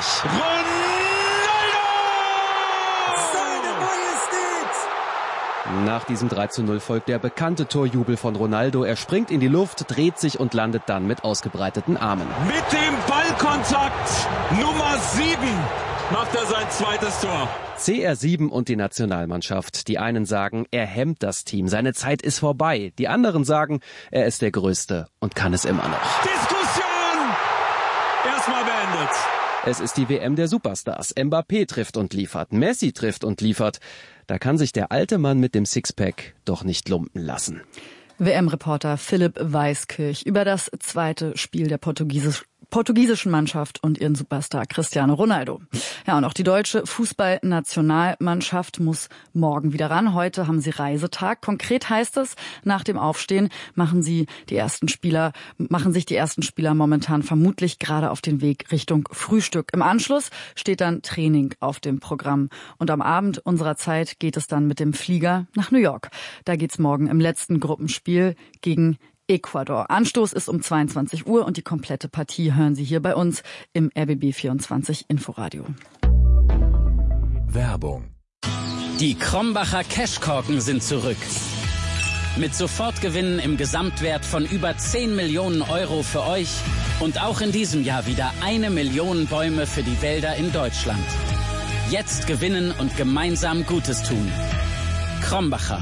Nach diesem drei zu null folgt der bekannte Torjubel von Ronaldo. Er springt in die Luft, dreht sich und landet dann mit ausgebreiteten Armen. Mit dem Ballkontakt Nummer sieben macht er sein zweites Tor. C R sieben und die Nationalmannschaft. Die einen sagen, er hemmt das Team, seine Zeit ist vorbei. Die anderen sagen, er ist der Größte und kann es immer noch. Diskussion erstmal beendet. Es ist die W M der Superstars. Mbappé trifft und liefert, Messi trifft und liefert. Da kann sich der alte Mann mit dem Sixpack doch nicht lumpen lassen. W M-Reporter Philipp Weiskirch über das zweite Spiel der Portugiesisch portugiesischen Mannschaft und ihren Superstar Cristiano Ronaldo. Ja, und auch die deutsche Fußballnationalmannschaft muss morgen wieder ran. Heute haben sie Reisetag. Konkret heißt es, nach dem Aufstehen machen sie die ersten Spieler, machen sich die ersten Spieler momentan vermutlich gerade auf den Weg Richtung Frühstück. Im Anschluss steht dann Training auf dem Programm. Und am Abend unserer Zeit geht es dann mit dem Flieger nach New York. Da geht's morgen im letzten Gruppenspiel gegen Ecuador. Anstoß ist um zweiundzwanzig Uhr und die komplette Partie hören Sie hier bei uns im R B B vierundzwanzig Inforadio. Werbung. Die Krombacher Cashkorken sind zurück. Mit Sofortgewinnen im Gesamtwert von über zehn Millionen Euro für euch und auch in diesem Jahr wieder eine Million Bäume für die Wälder in Deutschland. Jetzt gewinnen und gemeinsam Gutes tun. Krombacher.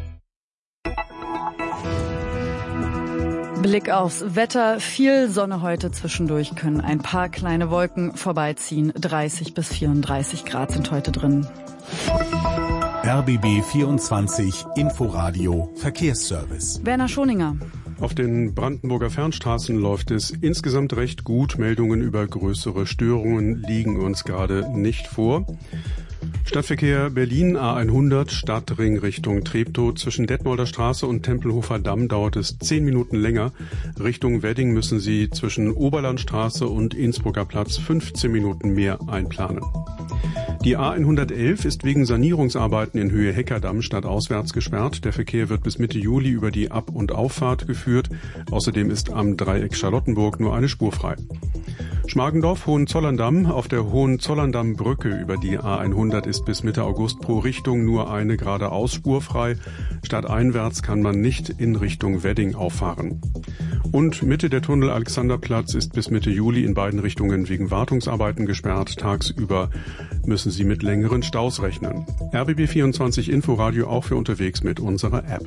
Blick aufs Wetter. Viel Sonne heute. Zwischendurch können ein paar kleine Wolken vorbeiziehen. dreißig bis vierunddreißig Grad sind heute drin. R B B vierundzwanzig Inforadio Verkehrsservice. Werner Schoninger. Auf den Brandenburger Fernstraßen läuft es insgesamt recht gut. Meldungen über größere Störungen liegen uns gerade nicht vor. Stadtverkehr Berlin A hundert, Stadtring Richtung Treptow. Zwischen Detmolder Straße und Tempelhofer Damm dauert es zehn Minuten länger. Richtung Wedding müssen Sie zwischen Oberlandstraße und Innsbrucker Platz fünfzehn Minuten mehr einplanen. Die A hundertelf ist wegen Sanierungsarbeiten in Höhe Heckerdamm stadtauswärts gesperrt. Der Verkehr wird bis Mitte Juli über die Ab- und Auffahrt geführt. Außerdem ist am Dreieck Charlottenburg nur eine Spur frei. Schmargendorf, Hohenzollern-Damm. Auf der Hohenzollern-Damm-Brücke über die A hundert ist bis Mitte August pro Richtung nur eine geradeaus spurfrei. Stadteinwärts kann man nicht in Richtung Wedding auffahren. Und Mitte der Tunnel Alexanderplatz ist bis Mitte Juli in beiden Richtungen wegen Wartungsarbeiten gesperrt. Tagsüber müssen Sie mit längeren Staus rechnen. R B B vierundzwanzig Inforadio auch für unterwegs mit unserer App.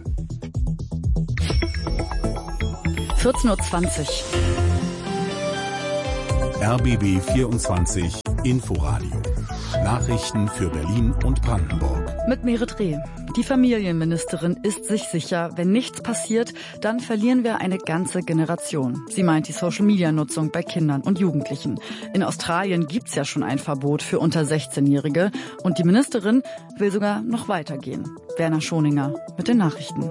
vierzehn Uhr zwanzig. R B B vierundzwanzig Inforadio. Nachrichten für Berlin und Brandenburg. Mit Merit Reh. Die Familienministerin ist sich sicher, wenn nichts passiert, dann verlieren wir eine ganze Generation. Sie meint die Social-Media-Nutzung bei Kindern und Jugendlichen. In Australien gibt's ja schon ein Verbot für unter sechzehnjährige und die Ministerin will sogar noch weitergehen. Werner Schoninger mit den Nachrichten.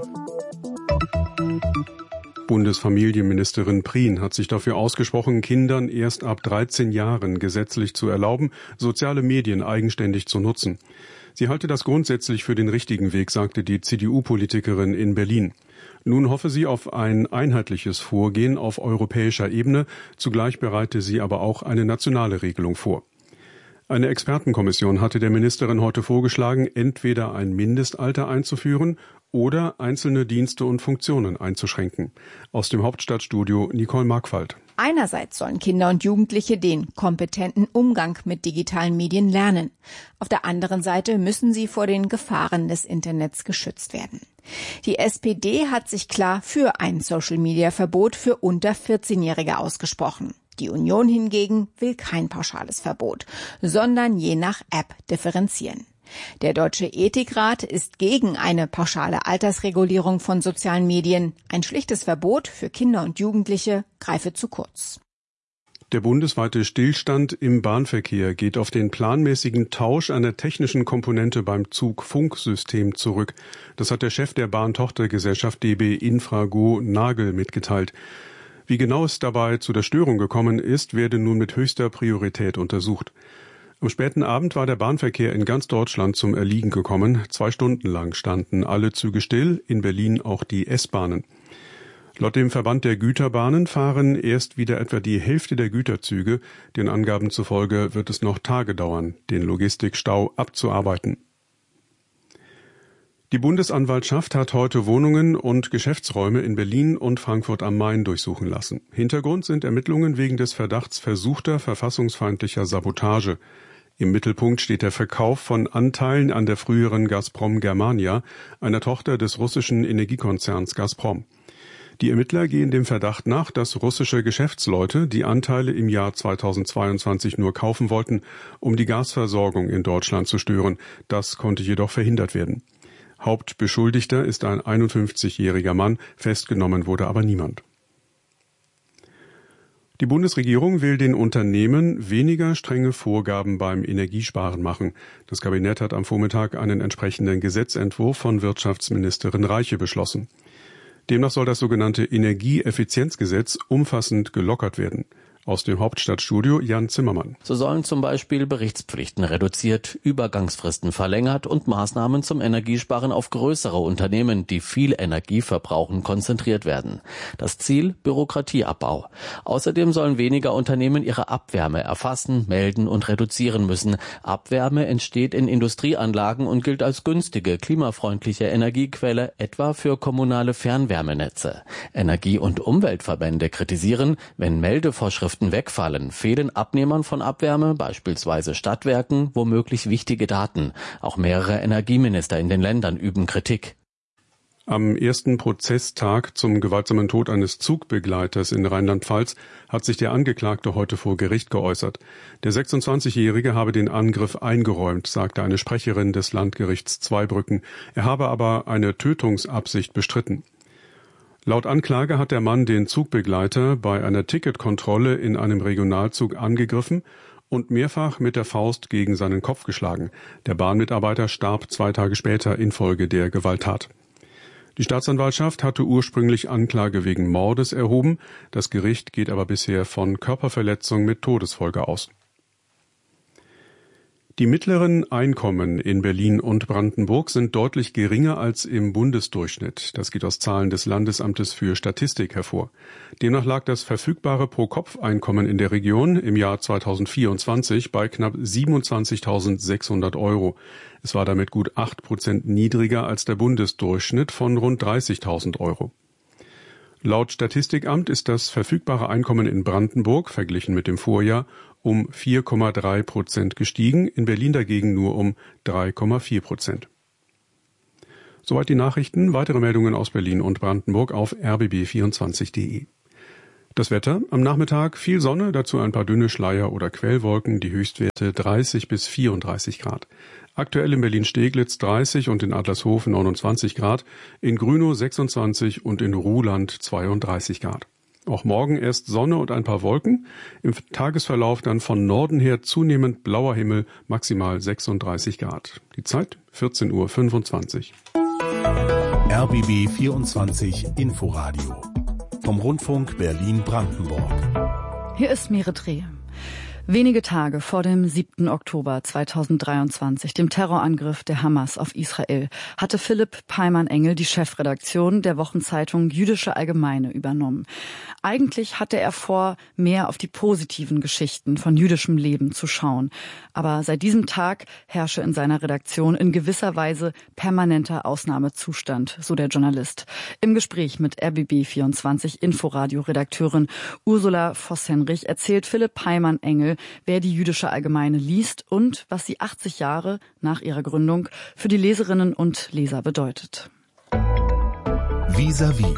Bundesfamilienministerin Prien hat sich dafür ausgesprochen, Kindern erst ab dreizehn Jahren gesetzlich zu erlauben, soziale Medien eigenständig zu nutzen. Sie halte das grundsätzlich für den richtigen Weg, sagte die C D U-Politikerin in Berlin. Nun hoffe sie auf ein einheitliches Vorgehen auf europäischer Ebene, zugleich bereite sie aber auch eine nationale Regelung vor. Eine Expertenkommission hatte der Ministerin heute vorgeschlagen, entweder ein Mindestalter einzuführen oder einzelne Dienste und Funktionen einzuschränken. Aus dem Hauptstadtstudio Nicole Markwald. Einerseits sollen Kinder und Jugendliche den kompetenten Umgang mit digitalen Medien lernen. Auf der anderen Seite müssen sie vor den Gefahren des Internets geschützt werden. Die S P D hat sich klar für ein Social-Media-Verbot für unter vierzehnjährige ausgesprochen. Die Union hingegen will kein pauschales Verbot, sondern je nach App differenzieren. Der Deutsche Ethikrat ist gegen eine pauschale Altersregulierung von sozialen Medien. Ein schlichtes Verbot für Kinder und Jugendliche greife zu kurz. Der bundesweite Stillstand im Bahnverkehr geht auf den planmäßigen Tausch einer technischen Komponente beim Zugfunksystem zurück. Das hat der Chef der Bahntochtergesellschaft D B Infrago Nagel mitgeteilt. Wie genau es dabei zu der Störung gekommen ist, werde nun mit höchster Priorität untersucht. Am späten Abend war der Bahnverkehr in ganz Deutschland zum Erliegen gekommen. Zwei Stunden lang standen alle Züge still, in Berlin auch die S-Bahnen. Laut dem Verband der Güterbahnen fahren erst wieder etwa die Hälfte der Güterzüge. Den Angaben zufolge wird es noch Tage dauern, den Logistikstau abzuarbeiten. Die Bundesanwaltschaft hat heute Wohnungen und Geschäftsräume in Berlin und Frankfurt am Main durchsuchen lassen. Hintergrund sind Ermittlungen wegen des Verdachts versuchter verfassungsfeindlicher Sabotage. Im Mittelpunkt steht der Verkauf von Anteilen an der früheren Gazprom Germania, einer Tochter des russischen Energiekonzerns Gazprom. Die Ermittler gehen dem Verdacht nach, dass russische Geschäftsleute die Anteile im Jahr zweitausendzweiundzwanzig nur kaufen wollten, um die Gasversorgung in Deutschland zu stören. Das konnte jedoch verhindert werden. Hauptbeschuldigter ist ein einundfünfzigjähriger Mann, festgenommen wurde aber niemand. Die Bundesregierung will den Unternehmen weniger strenge Vorgaben beim Energiesparen machen. Das Kabinett hat am Vormittag einen entsprechenden Gesetzentwurf von Wirtschaftsministerin Reiche beschlossen. Demnach soll das sogenannte Energieeffizienzgesetz umfassend gelockert werden. Aus dem Hauptstadtstudio Jan Zimmermann. So sollen zum Beispiel Berichtspflichten reduziert, Übergangsfristen verlängert und Maßnahmen zum Energiesparen auf größere Unternehmen, die viel Energie verbrauchen, konzentriert werden. Das Ziel: Bürokratieabbau. Außerdem sollen weniger Unternehmen ihre Abwärme erfassen, melden und reduzieren müssen. Abwärme entsteht in Industrieanlagen und gilt als günstige, klimafreundliche Energiequelle, etwa für kommunale Fernwärmenetze. Energie- und Umweltverbände kritisieren, wenn Meldevorschriften wegfallen, fehlen Abnehmern von Abwärme, beispielsweise Stadtwerken, womöglich wichtige Daten. Auch mehrere Energieminister in den Ländern üben Kritik. Am ersten Prozesstag zum gewaltsamen Tod eines Zugbegleiters in Rheinland-Pfalz hat sich der Angeklagte heute vor Gericht geäußert. Der sechsundzwanzigjährige habe den Angriff eingeräumt, sagte eine Sprecherin des Landgerichts Zweibrücken. Er habe aber eine Tötungsabsicht bestritten. Laut Anklage hat der Mann den Zugbegleiter bei einer Ticketkontrolle in einem Regionalzug angegriffen und mehrfach mit der Faust gegen seinen Kopf geschlagen. Der Bahnmitarbeiter starb zwei Tage später infolge der Gewalttat. Die Staatsanwaltschaft hatte ursprünglich Anklage wegen Mordes erhoben. Das Gericht geht aber bisher von Körperverletzung mit Todesfolge aus. Die mittleren Einkommen in Berlin und Brandenburg sind deutlich geringer als im Bundesdurchschnitt. Das geht aus Zahlen des Landesamtes für Statistik hervor. Demnach lag das verfügbare Pro-Kopf-Einkommen in der Region im Jahr zweitausendvierundzwanzig bei knapp siebenundzwanzigtausendsechshundert Euro. Es war damit gut acht Prozent niedriger als der Bundesdurchschnitt von rund dreißigtausend Euro. Laut Statistikamt ist das verfügbare Einkommen in Brandenburg, verglichen mit dem Vorjahr, um vier Komma drei Prozent gestiegen, in Berlin dagegen nur um drei Komma vier Prozent. Soweit die Nachrichten. Weitere Meldungen aus Berlin und Brandenburg auf r b b vierundzwanzig punkt d e. Das Wetter: Am Nachmittag viel Sonne, dazu ein paar dünne Schleier- oder Quellwolken, die Höchstwerte dreißig bis vierunddreißig Grad. Aktuell in Berlin-Steglitz dreißig und in Adlershof neunundzwanzig Grad, in Grünow sechsundzwanzig und in Ruhland zweiunddreißig Grad. Auch morgen erst Sonne und ein paar Wolken, im Tagesverlauf dann von Norden her zunehmend blauer Himmel, maximal sechsunddreißig Grad. Die Zeit vierzehn Uhr fünfundzwanzig. R B B vierundzwanzig Inforadio vom Rundfunk Berlin-Brandenburg. Hier ist Merit Rehe. Wenige Tage vor dem siebten Oktober zweitausenddreiundzwanzig, dem Terrorangriff der Hamas auf Israel, hatte Philipp Peimann-Engel die Chefredaktion der Wochenzeitung Jüdische Allgemeine übernommen. Eigentlich hatte er vor, mehr auf die positiven Geschichten von jüdischem Leben zu schauen. Aber seit diesem Tag herrsche in seiner Redaktion in gewisser Weise permanenter Ausnahmezustand, so der Journalist. Im Gespräch mit R B B vierundzwanzig Inforadio-Redakteurin Ursula Voss-Henrich erzählt Philipp Peimann-Engel, wer die Jüdische Allgemeine liest und was sie achtzig Jahre nach ihrer Gründung für die Leserinnen und Leser bedeutet. Vis-à-vis.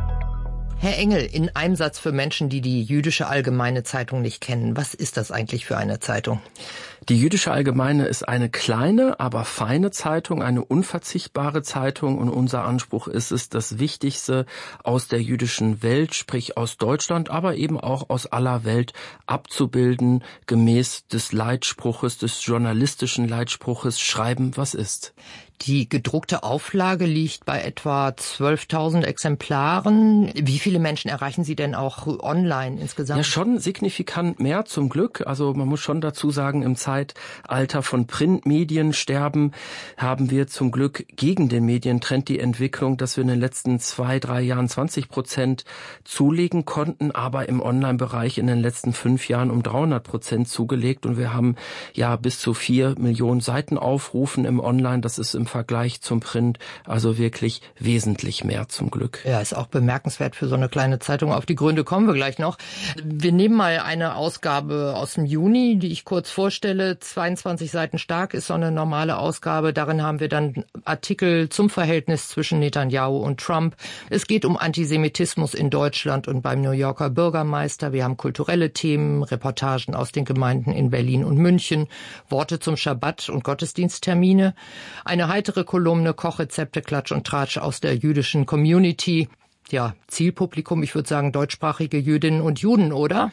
Herr Engel, in einem Satz für Menschen, die die Jüdische Allgemeine Zeitung nicht kennen, was ist das eigentlich für eine Zeitung? Die Jüdische Allgemeine ist eine kleine, aber feine Zeitung, eine unverzichtbare Zeitung, und unser Anspruch ist es, das Wichtigste aus der jüdischen Welt, sprich aus Deutschland, aber eben auch aus aller Welt abzubilden, gemäß des Leitspruches, des journalistischen Leitspruches, schreiben, was ist. Die gedruckte Auflage liegt bei etwa zwölftausend Exemplaren. Wie viele Menschen erreichen Sie denn auch online insgesamt? Ja, schon signifikant mehr zum Glück. Also man muss schon dazu sagen, im Zeitalter von Printmedien sterben haben wir zum Glück gegen den Medientrend die Entwicklung, dass wir in den letzten zwei, drei Jahren zwanzig Prozent zulegen konnten, aber im Online-Bereich in den letzten fünf Jahren um dreihundert Prozent zugelegt. Und wir haben ja bis zu vier Millionen Seitenaufrufen im Online. Das ist im Vergleich zum Print also wirklich wesentlich mehr zum Glück. Ja, ist auch bemerkenswert für so eine kleine Zeitung. Auf die Gründe kommen wir gleich noch. Wir nehmen mal eine Ausgabe aus dem Juni, die ich kurz vorstelle. zweiundzwanzig Seiten stark ist so eine normale Ausgabe. Darin haben wir dann Artikel zum Verhältnis zwischen Netanyahu und Trump. Es geht um Antisemitismus in Deutschland und beim New Yorker Bürgermeister. Wir haben kulturelle Themen, Reportagen aus den Gemeinden in Berlin und München, Worte zum Schabbat und Gottesdiensttermine. Eine heitere Kolumne, Kochrezepte, Klatsch und Tratsch aus der jüdischen Community. Ja, Zielpublikum, ich würde sagen deutschsprachige Jüdinnen und Juden, oder?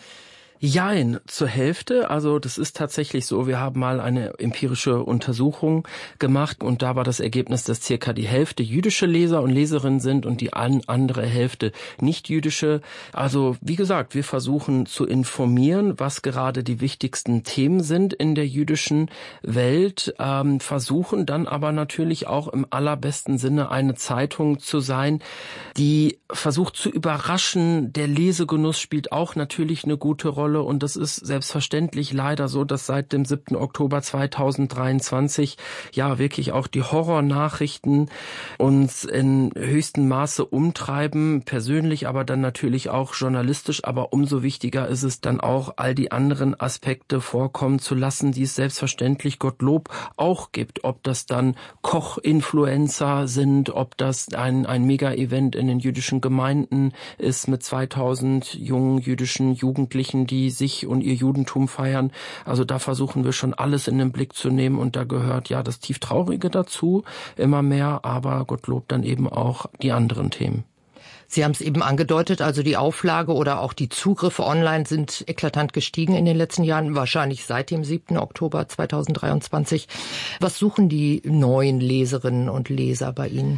Jein, zur Hälfte. Also das ist tatsächlich so. Wir haben mal eine empirische Untersuchung gemacht und da war das Ergebnis, dass circa die Hälfte jüdische Leser und Leserinnen sind und die andere Hälfte nicht jüdische. Also wie gesagt, wir versuchen zu informieren, was gerade die wichtigsten Themen sind in der jüdischen Welt, ähm, versuchen dann aber natürlich auch im allerbesten Sinne eine Zeitung zu sein, die versucht zu überraschen. Der Lesegenuss spielt auch natürlich eine gute Rolle. Und das ist selbstverständlich leider so, dass seit dem siebten Oktober zweitausenddreiundzwanzig ja wirklich auch die Horrornachrichten uns in höchstem Maße umtreiben, persönlich, aber dann natürlich auch journalistisch. Aber umso wichtiger ist es dann auch, all die anderen Aspekte vorkommen zu lassen, die es selbstverständlich, Gottlob, auch gibt. Ob das dann Koch-Influencer sind, ob das ein, ein Mega-Event in den jüdischen Gemeinden ist mit zweitausend jungen jüdischen Jugendlichen, die sich und ihr Judentum feiern. Also da versuchen wir schon alles in den Blick zu nehmen und da gehört ja das Tieftraurige dazu, immer mehr, aber Gottlob dann eben auch die anderen Themen. Sie haben es eben angedeutet, also die Auflage oder auch die Zugriffe online sind eklatant gestiegen in den letzten Jahren, wahrscheinlich seit dem siebten Oktober zweitausenddreiundzwanzig. Was suchen die neuen Leserinnen und Leser bei Ihnen?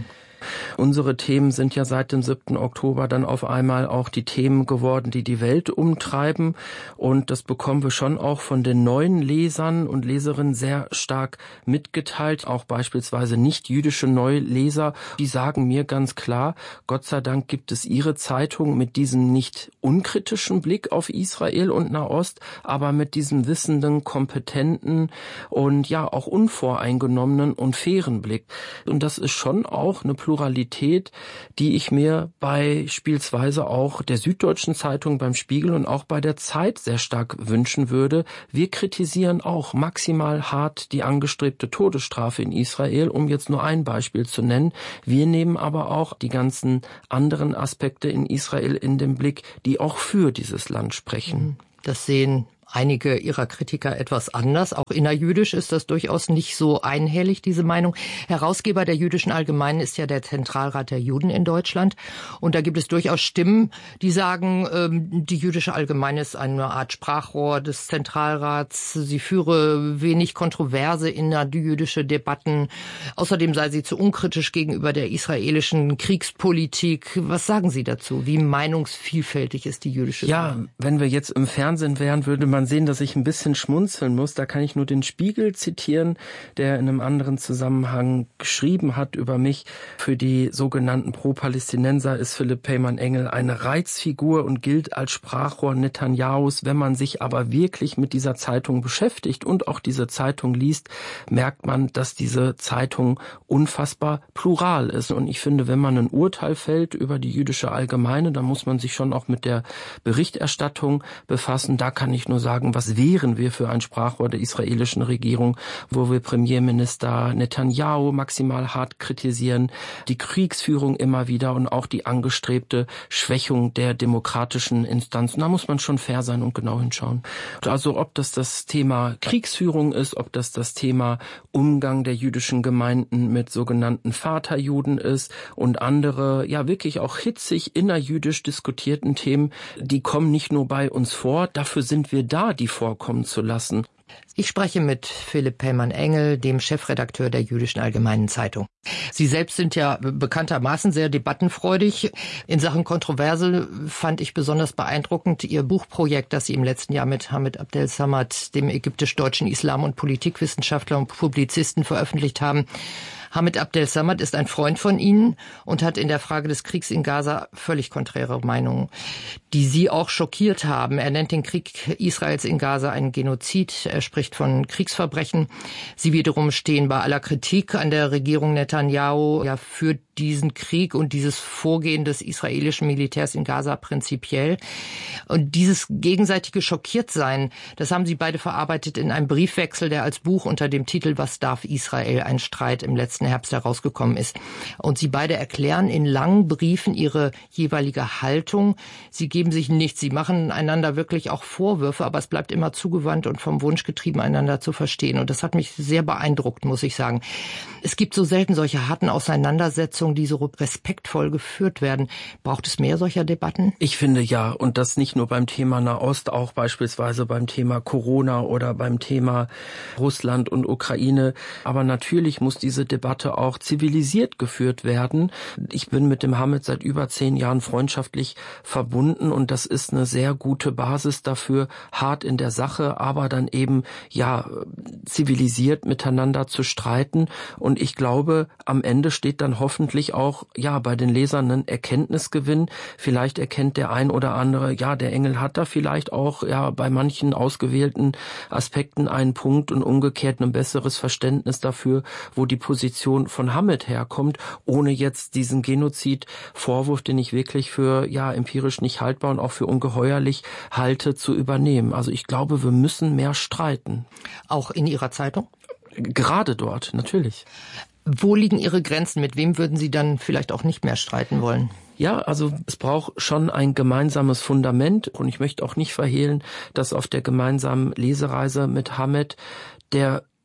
Unsere Themen sind ja seit dem siebten Oktober dann auf einmal auch die Themen geworden, die die Welt umtreiben. Und das bekommen wir schon auch von den neuen Lesern und Leserinnen sehr stark mitgeteilt. Auch beispielsweise nicht-jüdische Neuleser, die sagen mir ganz klar, Gott sei Dank gibt es ihre Zeitung mit diesem nicht unkritischen Blick auf Israel und Nahost, aber mit diesem wissenden, kompetenten und ja auch unvoreingenommenen und fairen Blick. Und das ist schon auch eine Pluralität, die ich mir beispielsweise auch der Süddeutschen Zeitung, beim Spiegel und auch bei der Zeit sehr stark wünschen würde. Wir kritisieren auch maximal hart die angestrebte Todesstrafe in Israel, um jetzt nur ein Beispiel zu nennen. Wir nehmen aber auch die ganzen anderen Aspekte in Israel in den Blick, die auch für dieses Land sprechen. Das sehen einige ihrer Kritiker etwas anders. Auch innerjüdisch ist das durchaus nicht so einhellig, diese Meinung. Herausgeber der Jüdischen Allgemeinen ist ja der Zentralrat der Juden in Deutschland. Und da gibt es durchaus Stimmen, die sagen, die Jüdische Allgemeine ist eine Art Sprachrohr des Zentralrats. Sie führe wenig kontroverse innerjüdische Debatten. Außerdem sei sie zu unkritisch gegenüber der israelischen Kriegspolitik. Was sagen Sie dazu? Wie meinungsvielfältig ist die jüdische Ja, Seite? Wenn wir jetzt im Fernsehen wären, würde man sehen, dass ich ein bisschen schmunzeln muss. Da kann ich nur den Spiegel zitieren, der in einem anderen Zusammenhang geschrieben hat über mich. Für die sogenannten Pro-Palästinenser ist Philipp Peymann-Engel eine Reizfigur und gilt als Sprachrohr Netanyahus. Wenn man sich aber wirklich mit dieser Zeitung beschäftigt und auch diese Zeitung liest, merkt man, dass diese Zeitung unfassbar plural ist. Und ich finde, wenn man ein Urteil fällt über die Jüdische Allgemeine, dann muss man sich schon auch mit der Berichterstattung befassen. Da kann ich nur sagen, was wären wir für ein Sprachrohr der israelischen Regierung, wo wir Premierminister Netanyahu maximal hart kritisieren, die Kriegsführung immer wieder und auch die angestrebte Schwächung der demokratischen Instanzen. Da muss man schon fair sein und genau hinschauen. Also ob das das Thema Kriegsführung ist, ob das das Thema Umgang der jüdischen Gemeinden mit sogenannten Vaterjuden ist und andere, ja wirklich auch hitzig innerjüdisch diskutierten Themen, die kommen nicht nur bei uns vor, dafür sind wir da, die vorkommen zu lassen. Ich spreche mit Philipp Peymann-Engel, dem Chefredakteur der Jüdischen Allgemeinen Zeitung. Sie selbst sind ja bekanntermaßen sehr debattenfreudig. In Sachen Kontroverse fand ich besonders beeindruckend Ihr Buchprojekt, das Sie im letzten Jahr mit Hamid Abdel-Samad, dem ägyptisch-deutschen Islam- und Politikwissenschaftler und Publizisten, veröffentlicht haben. Hamid Abdel-Samad ist ein Freund von Ihnen und hat in der Frage des Kriegs in Gaza völlig konträre Meinungen, die Sie auch schockiert haben. Er nennt den Krieg Israels in Gaza einen Genozid. Er spricht von Kriegsverbrechen. Sie wiederum stehen bei aller Kritik an der Regierung Netanyahu ja für diesen Krieg und dieses Vorgehen des israelischen Militärs in Gaza prinzipiell. Und dieses gegenseitige Schockiertsein, das haben Sie beide verarbeitet in einem Briefwechsel, der als Buch unter dem Titel Was darf Israel? Ein Streit im letzten Herbst herausgekommen ist. Und Sie beide erklären in langen Briefen ihre jeweilige Haltung. Sie geben sich nichts. Sie machen einander wirklich auch Vorwürfe, aber es bleibt immer zugewandt und vom Wunsch getrieben, einander zu verstehen. Und das hat mich sehr beeindruckt, muss ich sagen. Es gibt so selten solche harten Auseinandersetzungen, die so respektvoll geführt werden. Braucht es mehr solcher Debatten? Ich finde ja, und das nicht nur beim Thema Nahost, auch beispielsweise beim Thema Corona oder beim Thema Russland und Ukraine. Aber natürlich muss diese Debatte auch zivilisiert geführt werden. Ich bin mit dem Hamid seit über zehn Jahren freundschaftlich verbunden und das ist eine sehr gute Basis dafür, hart in der Sache, aber dann eben ja zivilisiert miteinander zu streiten. Und ich glaube, am Ende steht dann hoffentlich auch ja bei den Lesern ein Erkenntnisgewinn. Vielleicht erkennt der ein oder andere, ja, der Engel hat da vielleicht auch ja bei manchen ausgewählten Aspekten einen Punkt und umgekehrt ein besseres Verständnis dafür, wo die Position von Hamid herkommt, ohne jetzt diesen Genozid-Vorwurf, den ich wirklich für ja empirisch nicht haltbar und auch für ungeheuerlich halte, zu übernehmen. Also ich glaube, wir müssen mehr streiten. Auch in Ihrer Zeitung? Gerade dort, natürlich. Wo liegen Ihre Grenzen? Mit wem würden Sie dann vielleicht auch nicht mehr streiten wollen? Ja, also es braucht schon ein gemeinsames Fundament und ich möchte auch nicht verhehlen, dass auf der gemeinsamen Lesereise mit Hamid der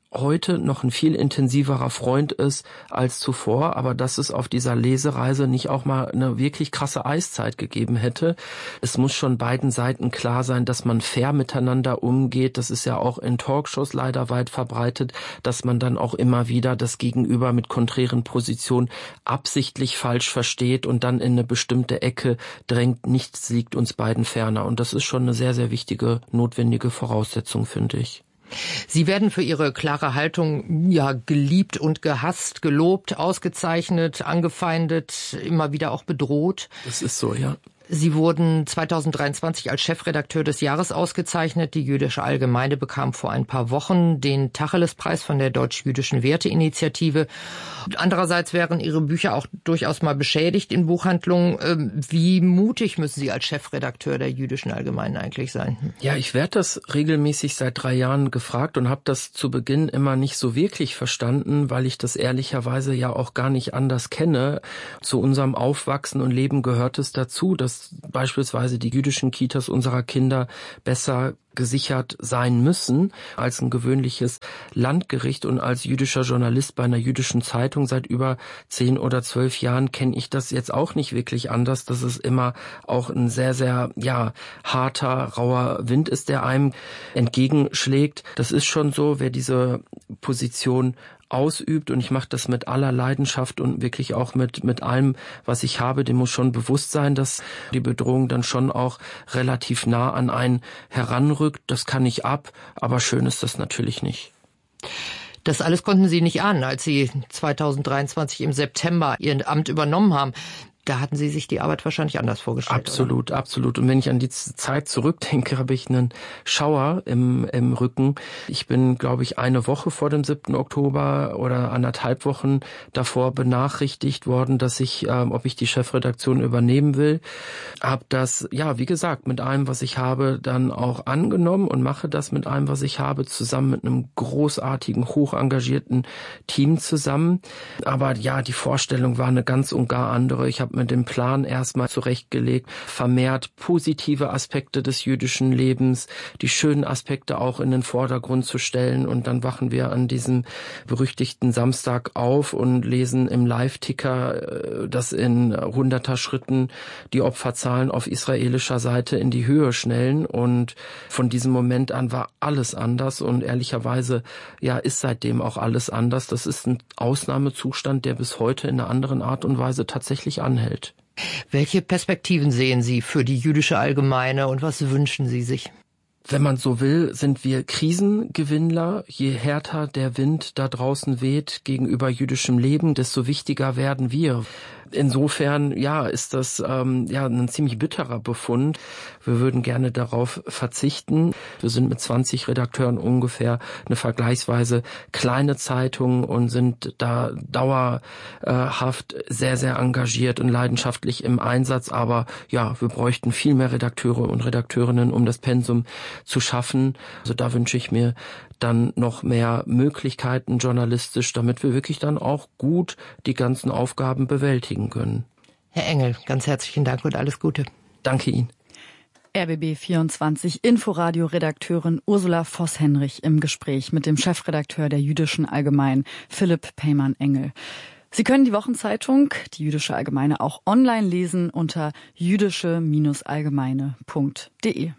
heute noch ein viel intensiverer Freund ist als zuvor, aber dass es auf dieser Lesereise nicht auch mal eine wirklich krasse Eiszeit gegeben hätte. Es muss schon beiden Seiten klar sein, dass man fair miteinander umgeht. Das ist ja auch in Talkshows leider weit verbreitet, dass man dann auch immer wieder das Gegenüber mit konträren Positionen absichtlich falsch versteht und dann in eine bestimmte Ecke drängt. Nichts liegt uns beiden ferner. Und das ist schon eine sehr, sehr wichtige, notwendige Voraussetzung, finde ich. Sie werden für Ihre klare Haltung ja geliebt und gehasst, gelobt, ausgezeichnet, angefeindet, immer wieder auch bedroht. Das ist so, ja. Sie wurden zweitausenddreiundzwanzig als Chefredakteur des Jahres ausgezeichnet. Die Jüdische Allgemeine bekam vor ein paar Wochen den Tacheles-Preis von der Deutsch-Jüdischen Werteinitiative. Andererseits wären Ihre Bücher auch durchaus mal beschädigt in Buchhandlungen. Wie mutig müssen Sie als Chefredakteur der Jüdischen Allgemeinen eigentlich sein? Ja, ich werde das regelmäßig seit drei Jahren gefragt und habe das zu Beginn immer nicht so wirklich verstanden, weil ich das ehrlicherweise ja auch gar nicht anders kenne. Zu unserem Aufwachsen und Leben gehört es dazu, dass beispielsweise die jüdischen Kitas unserer Kinder besser gesichert sein müssen als ein gewöhnliches Landgericht. Und als jüdischer Journalist bei einer jüdischen Zeitung seit über zehn oder zwölf Jahren kenne ich das jetzt auch nicht wirklich anders, dass es immer auch ein sehr, sehr ja harter, rauer Wind ist, der einem entgegenschlägt. Das ist schon so, wer diese Position ausübt, und ich mache das mit aller Leidenschaft und wirklich auch mit mit allem, was ich habe, dem muss schon bewusst sein, dass die Bedrohung dann schon auch relativ nah an einen heranrückt. Das kann ich ab, aber schön ist das natürlich nicht. Das alles konnten Sie nicht ahnen, als Sie zweitausenddreiundzwanzig im September Ihr Amt übernommen haben. Da hatten Sie sich die Arbeit wahrscheinlich anders vorgestellt. Absolut, oder? absolut. Und wenn ich an die Zeit zurückdenke, habe ich einen Schauer im, im Rücken. Ich bin, glaube ich, eine Woche vor dem siebten Oktober oder anderthalb Wochen davor benachrichtigt worden, dass ich, ähm, ob ich die Chefredaktion übernehmen will. Habe das, ja, wie gesagt, mit allem, was ich habe, dann auch angenommen und mache das mit allem, was ich habe, zusammen mit einem großartigen, hoch engagierten Team zusammen. Aber ja, die Vorstellung war eine ganz und gar andere. Ich habe mit dem Plan erstmal zurechtgelegt, vermehrt positive Aspekte des jüdischen Lebens, die schönen Aspekte auch in den Vordergrund zu stellen. Und dann wachen wir an diesem berüchtigten Samstag auf und lesen im Live-Ticker, dass in hunderter Schritten die Opferzahlen auf israelischer Seite in die Höhe schnellen. Und von diesem Moment an war alles anders. Und ehrlicherweise, ja, ist seitdem auch alles anders. Das ist ein Ausnahmezustand, der bis heute in einer anderen Art und Weise tatsächlich anhält. Welche Perspektiven sehen Sie für die Jüdische Allgemeine und was wünschen Sie sich? Wenn man so will, sind wir Krisengewinnler. Je härter der Wind da draußen weht gegenüber jüdischem Leben, desto wichtiger werden wir. Insofern, ja, ist das ähm, ja ein ziemlich bitterer Befund. Wir würden gerne darauf verzichten. Wir sind mit zwanzig Redakteuren ungefähr eine vergleichsweise kleine Zeitung und sind da dauerhaft sehr, sehr engagiert und leidenschaftlich im Einsatz. Aber ja, wir bräuchten viel mehr Redakteure und Redakteurinnen, um das Pensum zu schaffen. Also da wünsche ich mir dann noch mehr Möglichkeiten journalistisch, damit wir wirklich dann auch gut die ganzen Aufgaben bewältigen können. Herr Engel, ganz herzlichen Dank und alles Gute. Danke Ihnen. R B B vierundzwanzig Inforadio-Redakteurin Ursula Voss-Henrich im Gespräch mit dem Chefredakteur der Jüdischen Allgemeinen, Philipp Peymann-Engel. Sie können die Wochenzeitung, die Jüdische Allgemeine, auch online lesen unter jüdische Allgemeine punkt de.